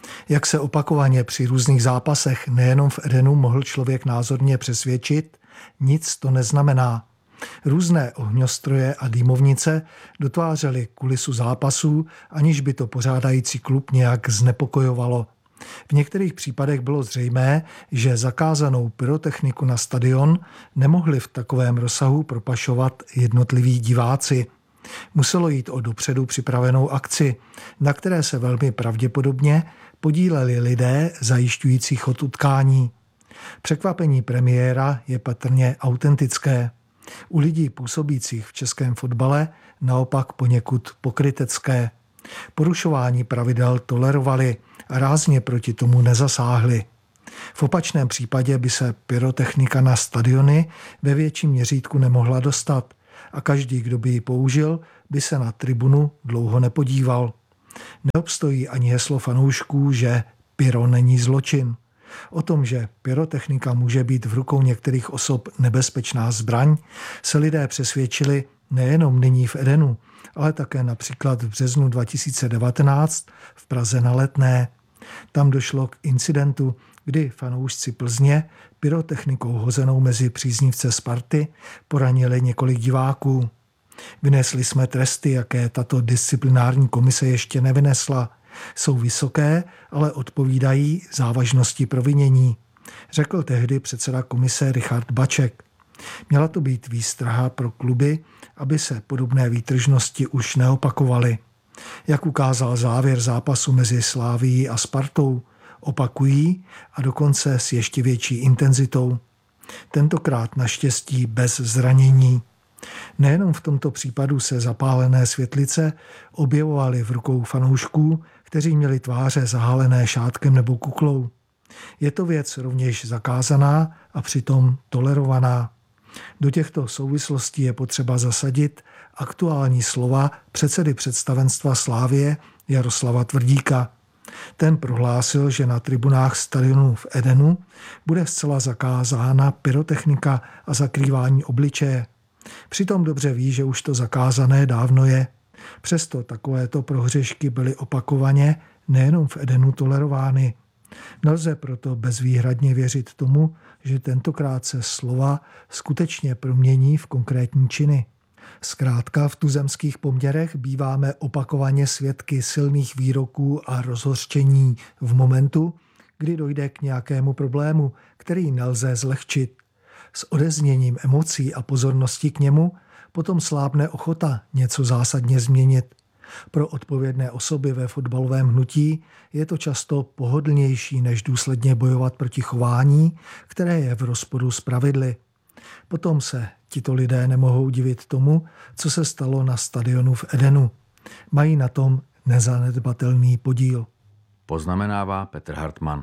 Jak se opakovaně při různých zápasech nejenom v Edenu mohl člověk názorně přesvědčit, nic to neznamená. Různé ohňostroje a dýmovnice dotvářely kulisu zápasů, aniž by to pořádající klub nějak znepokojovalo. V některých případech bylo zřejmé, že zakázanou pyrotechniku na stadion nemohli v takovém rozsahu propašovat jednotliví diváci. Muselo jít o dopředu připravenou akci, na které se velmi pravděpodobně podíleli lidé zajišťující chod utkání. Překvapení premiéra je patrně autentické. U lidí působících v českém fotbale naopak poněkud pokrytecké. Porušování pravidel tolerovali a rázně proti tomu nezasáhli. V opačném případě by se pyrotechnika na stadiony ve větším měřítku nemohla dostat a každý, kdo by ji použil, by se na tribunu dlouho nepodíval. Neobstojí ani heslo fanoušků, že pyro není zločin. O tom, že pyrotechnika může být v rukou některých osob nebezpečná zbraň, se lidé přesvědčili nejenom nyní v Edenu, ale také například v březnu dva tisíce devatenáct v Praze na Letné. Tam došlo k incidentu, kdy fanoušci Plzně pyrotechnikou hozenou mezi příznivce Sparty poranili několik diváků. Vynesli jsme tresty, jaké tato disciplinární komise ještě nevynesla. Jsou vysoké, ale odpovídají závažnosti provinění, řekl tehdy předseda komise Richard Baček. Měla to být výstraha pro kluby, aby se podobné výtržnosti už neopakovaly. Jak ukázal závěr zápasu mezi Slavií a Spartou, opakují a dokonce s ještě větší intenzitou. Tentokrát naštěstí bez zranění. Nejenom v tomto případu se zapálené světlice objevovaly v rukou fanoušků, kteří měli tváře zahalené šátkem nebo kuklou. Je to věc rovněž zakázaná a přitom tolerovaná. Do těchto souvislostí je potřeba zasadit aktuální slova předsedy představenstva Slavie Jaroslava Tvrdíka. Ten prohlásil, že na tribunách stadionu v Edenu bude zcela zakázána pyrotechnika a zakrývání obličeje. Přitom dobře ví, že už to zakázané dávno je. Přesto takovéto prohřešky byly opakovaně nejenom v Edenu tolerovány. Nelze proto bezvýhradně věřit tomu, že tentokrát se slova skutečně promění v konkrétní činy. Zkrátka v tuzemských poměrech býváme opakovaně svědky silných výroků a rozhořčení v momentu, kdy dojde k nějakému problému, který nelze zlehčit. S odezněním emocí a pozornosti k němu potom slábne ochota něco zásadně změnit. Pro odpovědné osoby ve fotbalovém hnutí je to často pohodlnější, než důsledně bojovat proti chování, které je v rozporu s pravidly. Potom se tito lidé nemohou divit tomu, co se stalo na stadionu v Edenu. Mají na tom nezanedbatelný podíl. Poznamenává Petr Hartmann.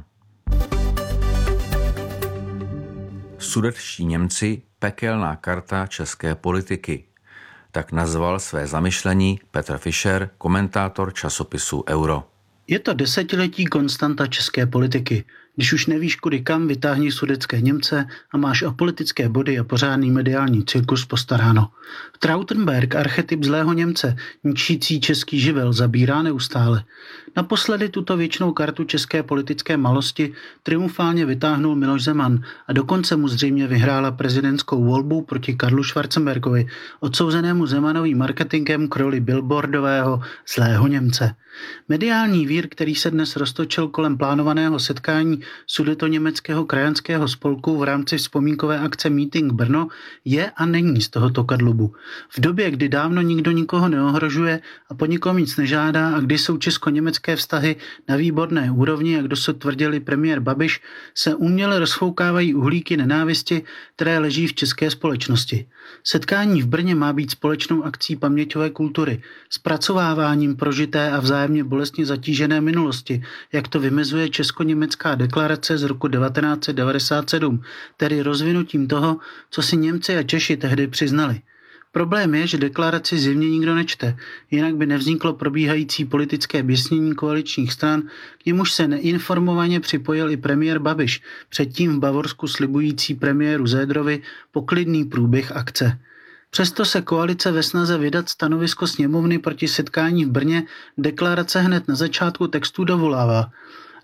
Sudetští Němci pekelná karta české politiky. Tak nazval své zamyšlení Petr Fischer, komentátor časopisu Euro. Je to desetiletí konstanta české politiky. Když už nevíš kudy kam, vytáhni sudetské Němce a máš apolitické body a pořádný mediální cirkus postaráno. Trautenberg, archetyp zlého Němce, ničící český živel, zabírá neustále. Naposledy tuto věčnou kartu české politické malosti triumfálně vytáhnul Miloš Zeman a dokonce mu zřejmě vyhrála prezidentskou volbu proti Karlu Schwarzenbergovi, odsouzenému Zemanovým marketingem k roli billboardového zlého Němce. Mediální vír, který se dnes roztočil kolem plánovaného setkání sudetoněmeckého krajanského spolku v rámci vzpomínkové akce Meeting Brno, je a není z tohoto kadlubu. V době, kdy dávno nikdo nikoho neohrožuje a po nikom nic nežádá a kdy jsou česko-německé vztahy na výborné úrovni, jak dosud tvrdili premiér Babiš, se uměle rozfoukávají uhlíky nenávisti, které leží v české společnosti. Setkání v Brně má být společnou akcí paměťové kultury, zpracováváním prožité a vzájemně bolestně zatížené minulosti, jak to vymezuje česko-německá deklarace z roku devatenáct set devadesát sedm, tedy rozvinutím toho, co si Němci a Češi tehdy přiznali. Problém je, že deklaraci zjevně nikdo nečte, jinak by nevzniklo probíhající politické běsnění koaličních stran, k němuž se neinformovaně připojil i premiér Babiš, předtím v Bavorsku slibující premiéru Zédrovi poklidný průběh akce. Přesto se koalice ve snaze vydat stanovisko sněmovny proti setkání v Brně deklarace hned na začátku textu dovolává.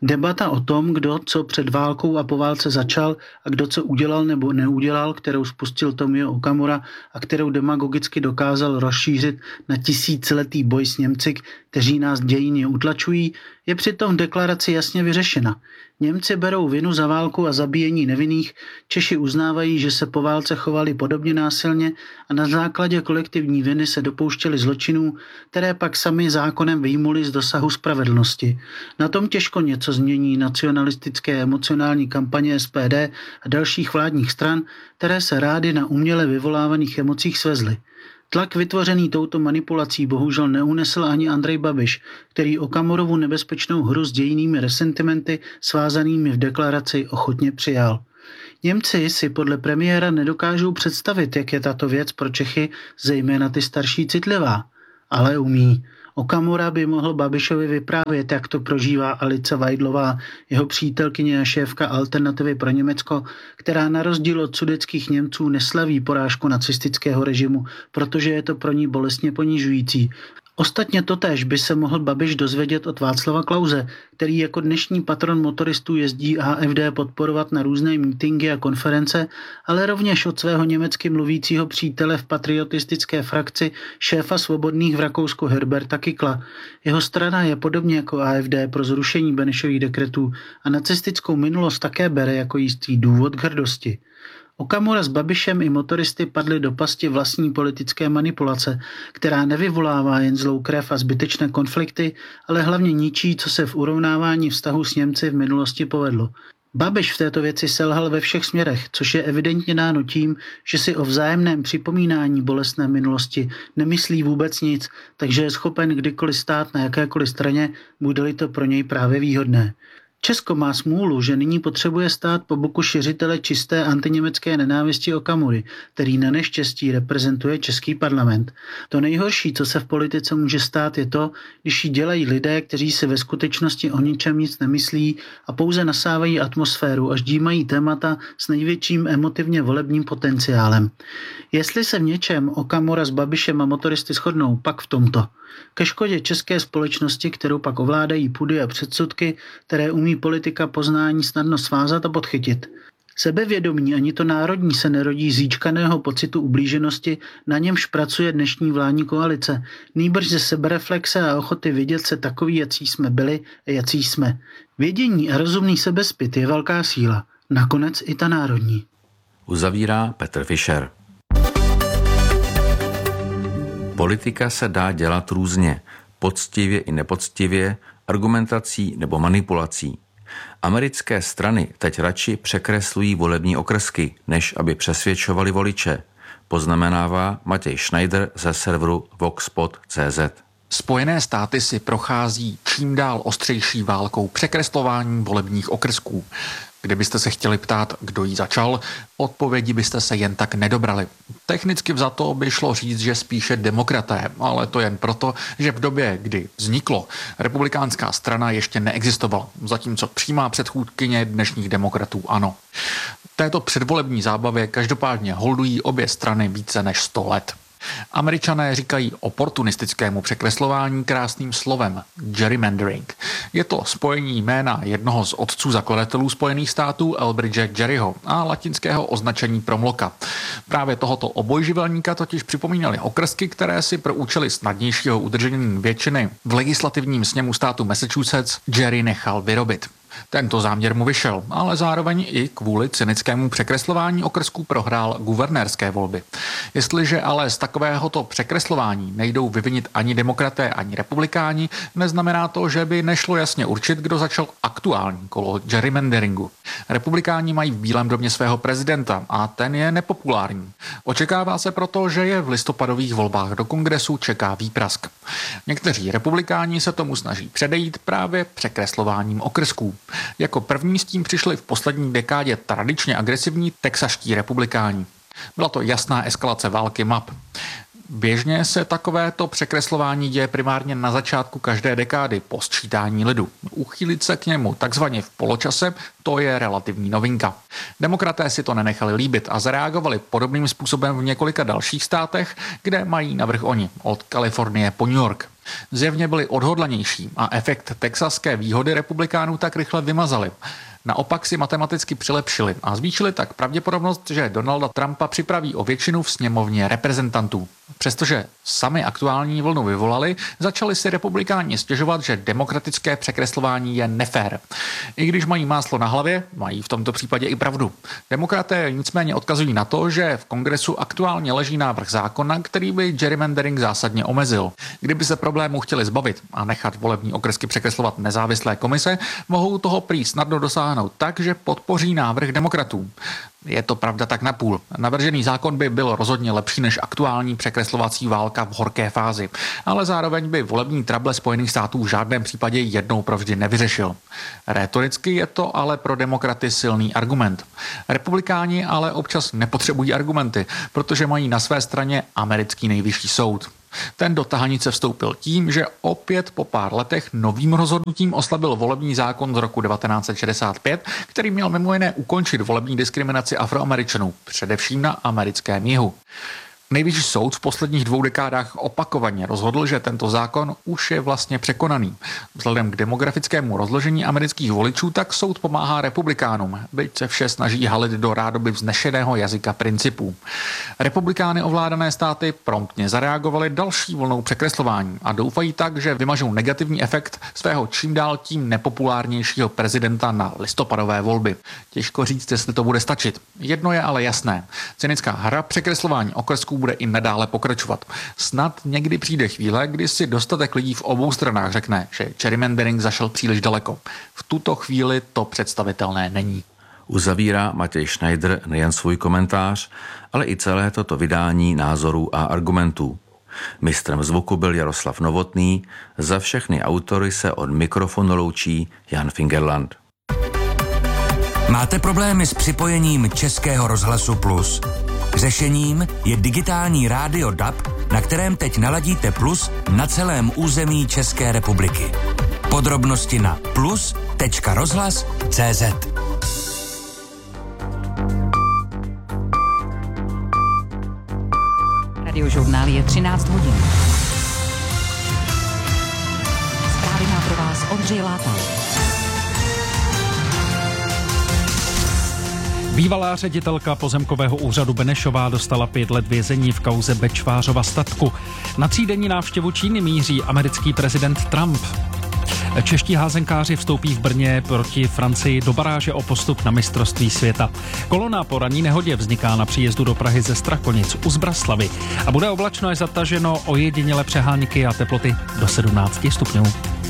Debata o tom, kdo co před válkou a po válce začal a kdo co udělal nebo neudělal, kterou spustil Tomio Okamura a kterou demagogicky dokázal rozšířit na tisíciletý boj s Němci, kteří nás dějinně utlačují, je přitom v deklaraci jasně vyřešena. Němci berou vinu za válku a zabíjení nevinných, Češi uznávají, že se po válce chovali podobně násilně a na základě kolektivní viny se dopouštěli zločinů, které pak sami zákonem vyjmuli z dosahu spravedlnosti. Na tom těžko něco změní nacionalistické emocionální kampaně S P D a dalších vládních stran, které se rády na uměle vyvolávaných emocích svezly. Tlak vytvořený touto manipulací bohužel neunesl ani Andrej Babiš, který Okamurovu nebezpečnou hru s dějinými resentimenty svázanými v deklaraci ochotně přijal. Němci si podle premiéra nedokážou představit, jak je tato věc pro Čechy, zejména ty starší, citlivá. Ale umí. Okamura by mohl Babišovi vyprávět, jak to prožívá Alice Weidlová, jeho přítelkyně a šéfka Alternativy pro Německo, která na rozdíl od sudetských Němců neslaví porážku nacistického režimu, protože je to pro ní bolestně ponižující. Ostatně totéž by se mohl Babiš dozvědět od Václava Klause, který jako dnešní patron motoristů jezdí A F D podporovat na různé mítinky a konference, ale rovněž od svého německy mluvícího přítele v patriotistické frakci šéfa svobodných v Rakousku Herberta Kickla. Jeho strana je podobně jako A F D pro zrušení Benešových dekretů a nacistickou minulost také bere jako jistý důvod k hrdosti. Okamura s Babišem i motoristy padli do pasti vlastní politické manipulace, která nevyvolává jen zlou krev a zbytečné konflikty, ale hlavně ničí, co se v urovnávání vztahu s Němci v minulosti povedlo. Babiš v této věci selhal ve všech směrech, což je evidentně dáno tím, že si o vzájemném připomínání bolestné minulosti nemyslí vůbec nic, takže je schopen kdykoliv stát na jakékoliv straně, bude-li to pro něj právě výhodné. Česko má smůlu, že nyní potřebuje stát po boku šiřitele čisté antiněmecké nenávisti Okamury, který na neštěstí reprezentuje český parlament. To nejhorší, co se v politice může stát, je to, když ji dělají lidé, kteří si ve skutečnosti o ničem nic nemyslí a pouze nasávají atmosféru a ždímají témata s největším emotivně volebním potenciálem. Jestli se v něčem Okamura s Babišem a motoristy shodnou, pak v tomto. Ke škodě české společnosti, kterou pak ovládají pudy a předsudky, které umí politika poznání snadno svázat a podchytit. Sebevědomí ani to národní se nerodí z jíčkaného pocitu ublíženosti, na němž pracuje dnešní vládní koalice, nýbrž ze sebereflexe a ochoty vidět se takový, jací jsme byli a jací jsme. Vědění a rozumný sebezpyt je velká síla, nakonec i ta národní. Uzavírá Petr Fischer. Politika se dá dělat různě, poctivě i nepoctivě, argumentací nebo manipulací. Americké strany teď radši překreslují volební okrsky, než aby přesvědčovali voliče, poznamenává Matěj Schneider ze serveru voxpot tečka cé zet. Spojené státy si prochází čím dál ostřejší válkou překreslování volebních okrsků. Kdybyste se chtěli ptát, kdo jí začal, odpovědi byste se jen tak nedobrali. Technicky vzato by šlo říct, že spíše demokraté, ale to jen proto, že v době, kdy vzniklo, republikánská strana ještě neexistovala, zatímco přímá předchůdkyně dnešních demokratů ano. Této předvolební zábavě každopádně holdují obě strany více než sto let. Američané říkají oportunistickému překreslování krásným slovem gerrymandering. Je to spojení jména jednoho z otců zakladatelů Spojených států Elbridge Gerryho a latinského označení promloka. Právě tohoto obojživelníka totiž připomínaly okrsky, které si pro účely snadnějšího udržení většiny v legislativním sněmu státu Massachusetts Gerry nechal vyrobit. Tento záměr mu vyšel, ale zároveň i kvůli cynickému překreslování okrsků prohrál guvernérské volby. Jestliže ale z takovéhoto překreslování nejdou vyvinit ani demokraté, ani republikáni, neznamená to, že by nešlo jasně určit, kdo začal aktuální kolo gerrymanderingu. Republikáni mají v Bílém domě svého prezidenta a ten je nepopulární. Očekává se proto, že je v listopadových volbách do kongresu čeká výprask. Někteří republikáni se tomu snaží předejít právě překreslováním okrsků. Jako první s tím přišli v poslední dekádě tradičně agresivní texaští republikáni. Byla to jasná eskalace války map. Běžně se takovéto překreslování děje primárně na začátku každé dekády po sčítání lidu. Uchýlit se k němu takzvaně v poločase, to je relativní novinka. Demokraté si to nenechali líbit a zareagovali podobným způsobem v několika dalších státech, kde mají navrch oni, od Kalifornie po New York. Zjevně byli odhodlanější a efekt texaské výhody republikánů tak rychle vymazali. Naopak si matematicky přilepšili a zvýšili tak pravděpodobnost, že Donalda Trumpa připraví o většinu v sněmovně reprezentantů. Přestože sami aktuální vlnu vyvolali, začali si republikáni stěžovat, že demokratické překreslování je nefér. I když mají máslo na hlavě, mají v tomto případě i pravdu. Demokraté nicméně odkazují na to, že v kongresu aktuálně leží návrh zákona, který by gerrymandering zásadně omezil. Kdyby se problému chtěli zbavit a nechat volební okrsky překreslovat nezávislé komise, mohou toho prý snadno dosáhnout tak, že podpoří návrh demokratů. Je to pravda tak napůl. Navržený zákon by byl rozhodně lepší než aktuální překreslovací válka v horké fázi, ale zároveň by volební trable Spojených států v žádném případě jednou provždy nevyřešil. Rétoricky je to ale pro demokraty silný argument. Republikáni ale občas nepotřebují argumenty, protože mají na své straně americký nejvyšší soud. Ten do tahanice vstoupil tím, že opět po pár letech novým rozhodnutím oslabil volební zákon z roku devatenáct set šedesát pět, který měl mimo jiné ukončit volební diskriminaci Afroameričanů, především na americkém jihu. Nejvyšší soud v posledních dvou dekádách opakovaně rozhodl, že tento zákon už je vlastně překonaný. Vzhledem k demografickému rozložení amerických voličů tak soud pomáhá republikánům, byť se vše snaží halit do rádoby vznešeného jazyka principů. Republikány ovládané státy promptně zareagovaly další vlnou překreslování a doufají tak, že vymažou negativní efekt svého čím dál tím nepopulárnějšího prezidenta na listopadové volby. Těžko říct, jestli to bude stačit. Jedno je ale jasné. Cynická hra překreslování okrsků bude i nadále pokračovat. Snad někdy přijde chvíle, kdy si dostatek lidí v obou stranách řekne, že gerrymandering zašel příliš daleko. V tuto chvíli to představitelné není. Uzavírá Matěj Schneider nejen svůj komentář, ale i celé toto vydání názorů a argumentů. Mistrem zvuku byl Jaroslav Novotný, za všechny autory se od mikrofonu loučí Jan Fingerland. Máte problémy s připojením Českého rozhlasu Plus? Řešením je digitální rádio D A B, na kterém teď naladíte Plus na celém území České republiky. Podrobnosti na plus tečka rozhlas tečka cé zet. Radiožurnál je třináct hodin. Zprávy má pro vás Ondřej Látal. Bývalá ředitelka pozemkového úřadu Benešová dostala pět let vězení v kauze Bečvářova statku. Na třídenní návštěvu Číny míří americký prezident Trump. Čeští házenkáři vstoupí v Brně proti Francii do baráže o postup na mistrovství světa. Kolona po ranní nehodě vzniká na příjezdu do Prahy ze Strakonic u Zbraslavy a bude oblačno až zataženo ojedinělé přehánky a teploty do sedmnáct stupňů.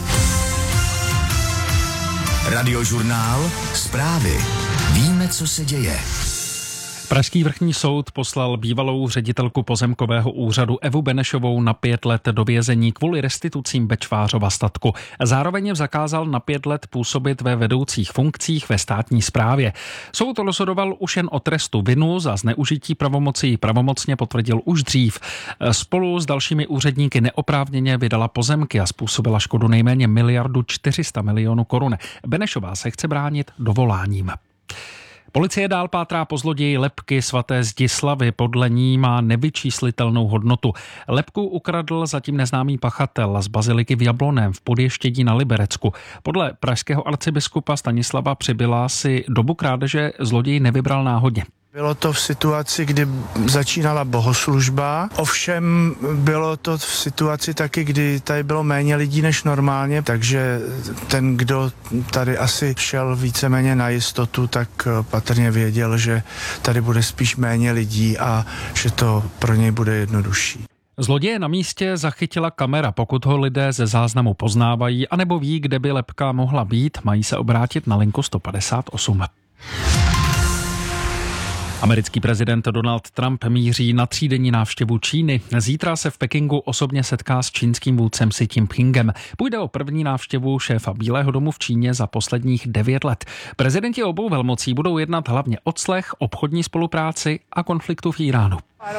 Radiožurnál, zprávy. Víme, co se děje. Pražský vrchní soud poslal bývalou ředitelku pozemkového úřadu Evu Benešovou na pět let do vězení kvůli restitucím Bečvářova statku. Zároveň je zakázal na pět let působit ve vedoucích funkcích ve státní správě. Soud rozhodoval už jen o trestu vinu za zneužití pravomocí pravomocně potvrdil už dřív. Spolu s dalšími úředníky neoprávněně vydala pozemky a způsobila škodu nejméně miliardu čtyři sta milionů korun. Benešová se chce bránit dovoláním. Policie dál pátrá po zloději lebky svaté Zdislavy, podle ní má nevyčíslitelnou hodnotu. Lebku ukradl zatím neznámý pachatel z baziliky v Jabloném v Podještědí na Liberecku. Podle pražského arcibiskupa Stanislava Přibyla si dobu krádeže zloděj nevybral náhodně. Bylo to v situaci, kdy začínala bohoslužba, ovšem bylo to v situaci taky, kdy tady bylo méně lidí než normálně, takže ten, kdo tady asi šel víceméně na jistotu, tak patrně věděl, že tady bude spíš méně lidí a že to pro něj bude jednodušší. Zloděje na místě zachytila kamera, pokud ho lidé ze záznamu poznávají, anebo ví, kde by lebka mohla být, mají se obrátit na linku sto padesát osm. Americký prezident Donald Trump míří na třídenní návštěvu Číny. Zítra se v Pekingu osobně setká s čínským vůdcem Xi Jinpingem. Půjde o první návštěvu šéfa Bílého domu v Číně za posledních devět let. Prezidenti obou velmocí budou jednat hlavně o clech, obchodní spolupráci a konfliktu v Iránu.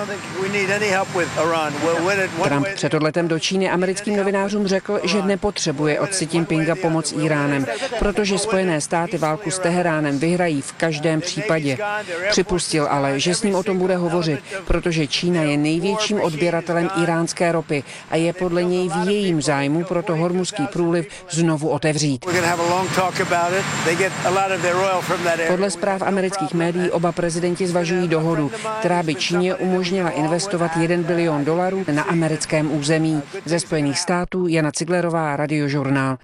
Trump před odletem do Číny americkým novinářům řekl, že nepotřebuje od Xi Jinpinga pomoc Iránem, protože Spojené státy válku s Teheránem vyhrají v každém případě. Připustil ujistil ale, že s ním o tom bude hovořit, protože Čína je největším odběratelem iránské ropy a je podle něj v jejím zájmu proto Hormuzský průliv znovu otevřít. Podle zpráv amerických médií oba prezidenti zvažují dohodu, která by Číně umožnila investovat jeden bilion dolarů na americkém území. Ze Spojených států Jana Ciglerová, Radiožurnál.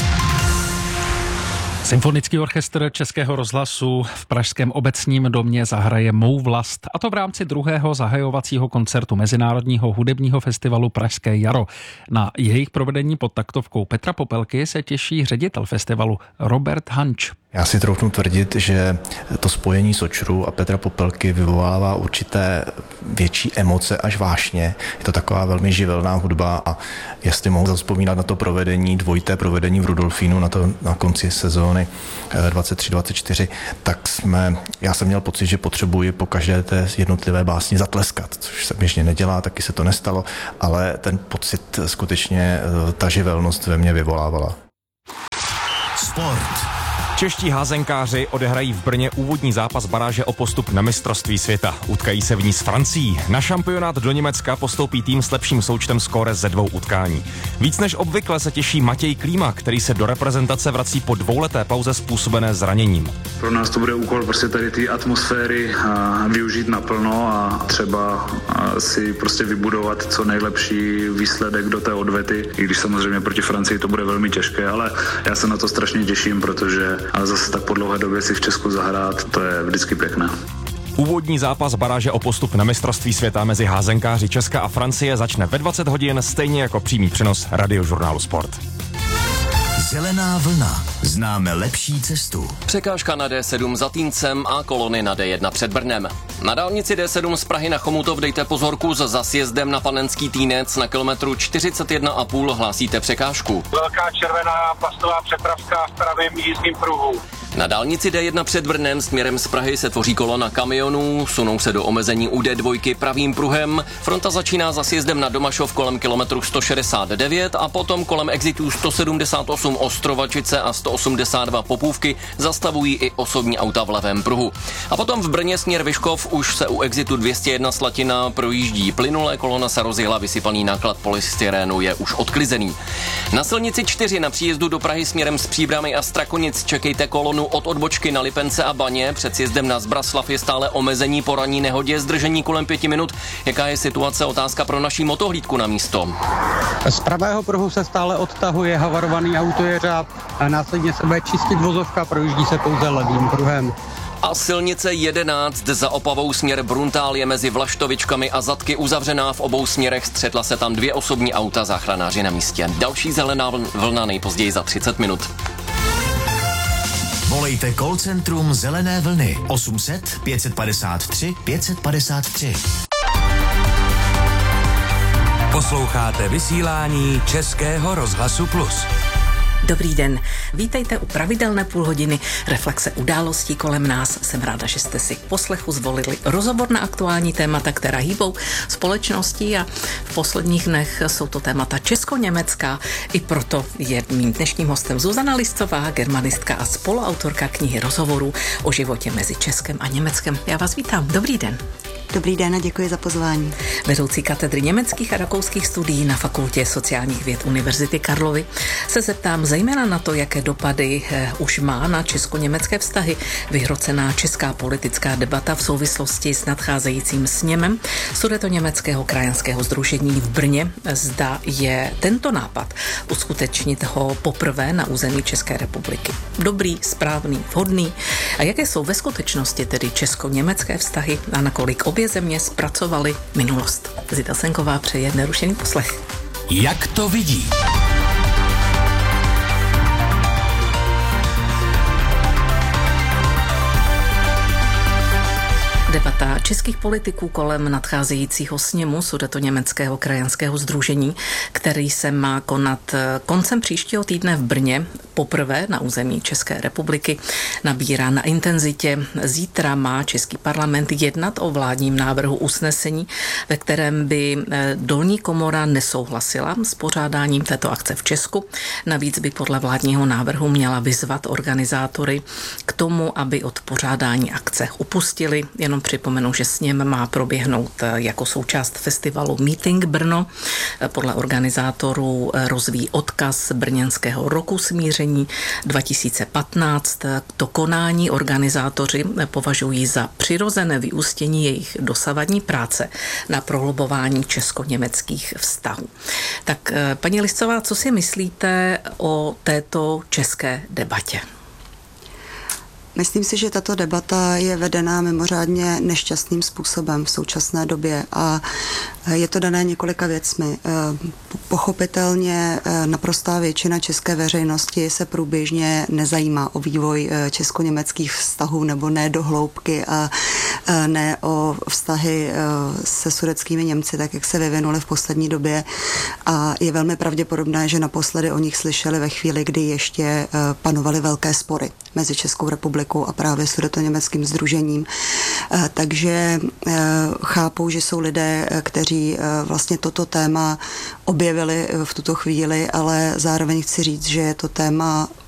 Symfonický orchestr Českého rozhlasu v pražském Obecním domě zahraje Mou vlast, a to v rámci druhého zahajovacího koncertu Mezinárodního hudebního festivalu Pražské jaro. Na jejich provedení pod taktovkou Petra Popelky se těší ředitel festivalu Robert Hanč. Já si troufnu tvrdit, že to spojení Sočru a Petra Popelky vyvolává určité větší emoce až vášně. Je to taková velmi živelná hudba a jestli mohu zavzpomínat na to provedení, dvojité provedení v Rudolfínu na, to, na konci sezóny dvacet tři dvacet čtyři, tak jsme, já jsem měl pocit, že potřebuji po každé té jednotlivé básni zatleskat, což se běžně nedělá, taky se to nestalo, ale ten pocit skutečně ta živelnost ve mně vyvolávala. Sport. Čeští házenkáři odehrají v Brně úvodní zápas baráže o postup na mistrovství světa. Utkají se v ní s Francií. Na šampionát do Německa postoupí tým s lepším součtem skóre ze dvou utkání. Víc než obvykle se těší Matěj Klíma, který se do reprezentace vrací po dvouleté pauze způsobené zraněním. Pro nás to bude úkol prostě tady ty atmosféry využít naplno a třeba si prostě vybudovat co nejlepší výsledek do té odvety, i když samozřejmě proti Francii to bude velmi těžké, ale já se na to strašně těším, protože ale zase tak po dlouhé době si v Česku zahrát, to je vždycky pěkné. Úvodní zápas baráže o postup na mistrovství světa mezi házenkáři Česka a Francie začne ve dvacet hodin, stejně jako přímý přenos Radiožurnálu Sport. Zelená vlna. Známe lepší cestu. Překážka na D sedm za Týncem a kolony na D jedna před Brnem. Na dálnici D sedm z Prahy na Chomutov dejte pozorku s zasjezdem na Panenský Týnec na kilometru čtyřicet jedna a půl hlásíte překážku. Velká červená plastová přepravka v pravém jízdním pruhu. Na dálnici D jedna před Brnem směrem z Prahy se tvoří kolona kamionů, sunou se do omezení u D dva pravým pruhem. Fronta začíná za sjezdem na Domašov kolem kilometru sto šedesát devět a potom kolem exitů sto sedmdesát osm Ostrovačice a sto osmdesát dva Popůvky zastavují i osobní auta v levém pruhu. A potom v Brně směr Vyškov už se u exitu dvě stě jedna Slatina projíždí plynulé, kolona se rozjela, vysypaný náklad polystyrenu je už odklizený. Na silnici čtyři na příjezdu do Prahy směrem z Příbramy a Strakonic čekejte kolonu od odbočky na Lipence a Baně. Před sjezdem na Zbraslav je stále omezení po ranní nehodě, zdržení kolem pěti minut. Jaká je situace? Otázka pro naší motohlídku na místo. Z pravého pruhu se stále odtahuje havarovaný autojeřáb a následně se bude čistit vozovka, projíždí se pouze levým pruhem. A silnice jedenáct za Opavou směr Bruntál je mezi Vlaštovičkami a Zadky uzavřená v obou směrech, střetla se tam dvě osobní auta, záchranáři na místě. Další zelená vlna nejpozději za třicet minut. Volejte call centrum Zelené vlny osm set pět padesát tři pět padesát tři. Posloucháte vysílání Českého rozhlasu Plus. Dobrý den, vítejte u pravidelné půlhodiny reflexe událostí kolem nás. Jsem ráda, že jste si k poslechu zvolili rozhovor na aktuální témata, která hýbou společností, a v posledních dnech jsou to témata česko-německá. I proto je mým dnešním hostem Zuzana Liscová, germanistka a spoluautorka knihy rozhovorů o životě mezi Českem a Německem. Já vás vítám, dobrý den. Dobrý den a děkuji za pozvání. Vedoucí katedry německých a rakouských studií na Fakultě sociálních věd Univerzity Karlovy se zeptám zejména na to, jaké dopady eh, už má na česko-německé vztahy vyhrocená česká politická debata v souvislosti s nadcházejícím sněmem Sudetoněmeckého krajanského sdružení v Brně. Zda je tento nápad uskutečnit ho poprvé na území České republiky dobrý, správný, vhodný, a jaké jsou ve skutečnosti tedy česko-německé vztahy a nakolik obě země zpracovaly minulost. Zita Senková přeje nerušený poslech. Jak to vidí? Debata českých politiků kolem nadcházejícího sněmu Sudetoněmeckého krajanského sdružení, který se má konat koncem příštího týdne v Brně, poprvé na území České republiky, nabírá na intenzitě. Zítra má Český parlament jednat o vládním návrhu usnesení, ve kterém by dolní komora nesouhlasila s pořádáním této akce v Česku. Navíc by podle vládního návrhu měla vyzvat organizátory k tomu, aby od pořádání akce upustili. Jenom připomenu, že sněm má proběhnout jako součást festivalu Meeting Brno. Podle organizátorů rozvíjí odkaz brněnského roku smíření dva tisíce patnáct. To konání organizátoři považují za přirozené vyústění jejich dosavadní práce na prohlubování česko-německých vztahů. Tak paní Liscová, co si myslíte o této české debatě? Myslím si, že tato debata je vedená mimořádně nešťastným způsobem v současné době a je to dané několika věcmi. Pochopitelně naprostá většina české veřejnosti se průběžně nezajímá o vývoj česko-německých vztahů nebo ne do hloubky a ne o vztahy se sudetskými Němci, tak jak se vyvinuly v poslední době a je velmi pravděpodobné, že naposledy o nich slyšeli ve chvíli, kdy ještě panovaly velké spory mezi Českou republikou a právě sudetoněmeckým sdružením. Takže chápou, že jsou lidé, kteří vlastně toto téma objevili v tuto chvíli, ale zároveň chci říct, že je to téma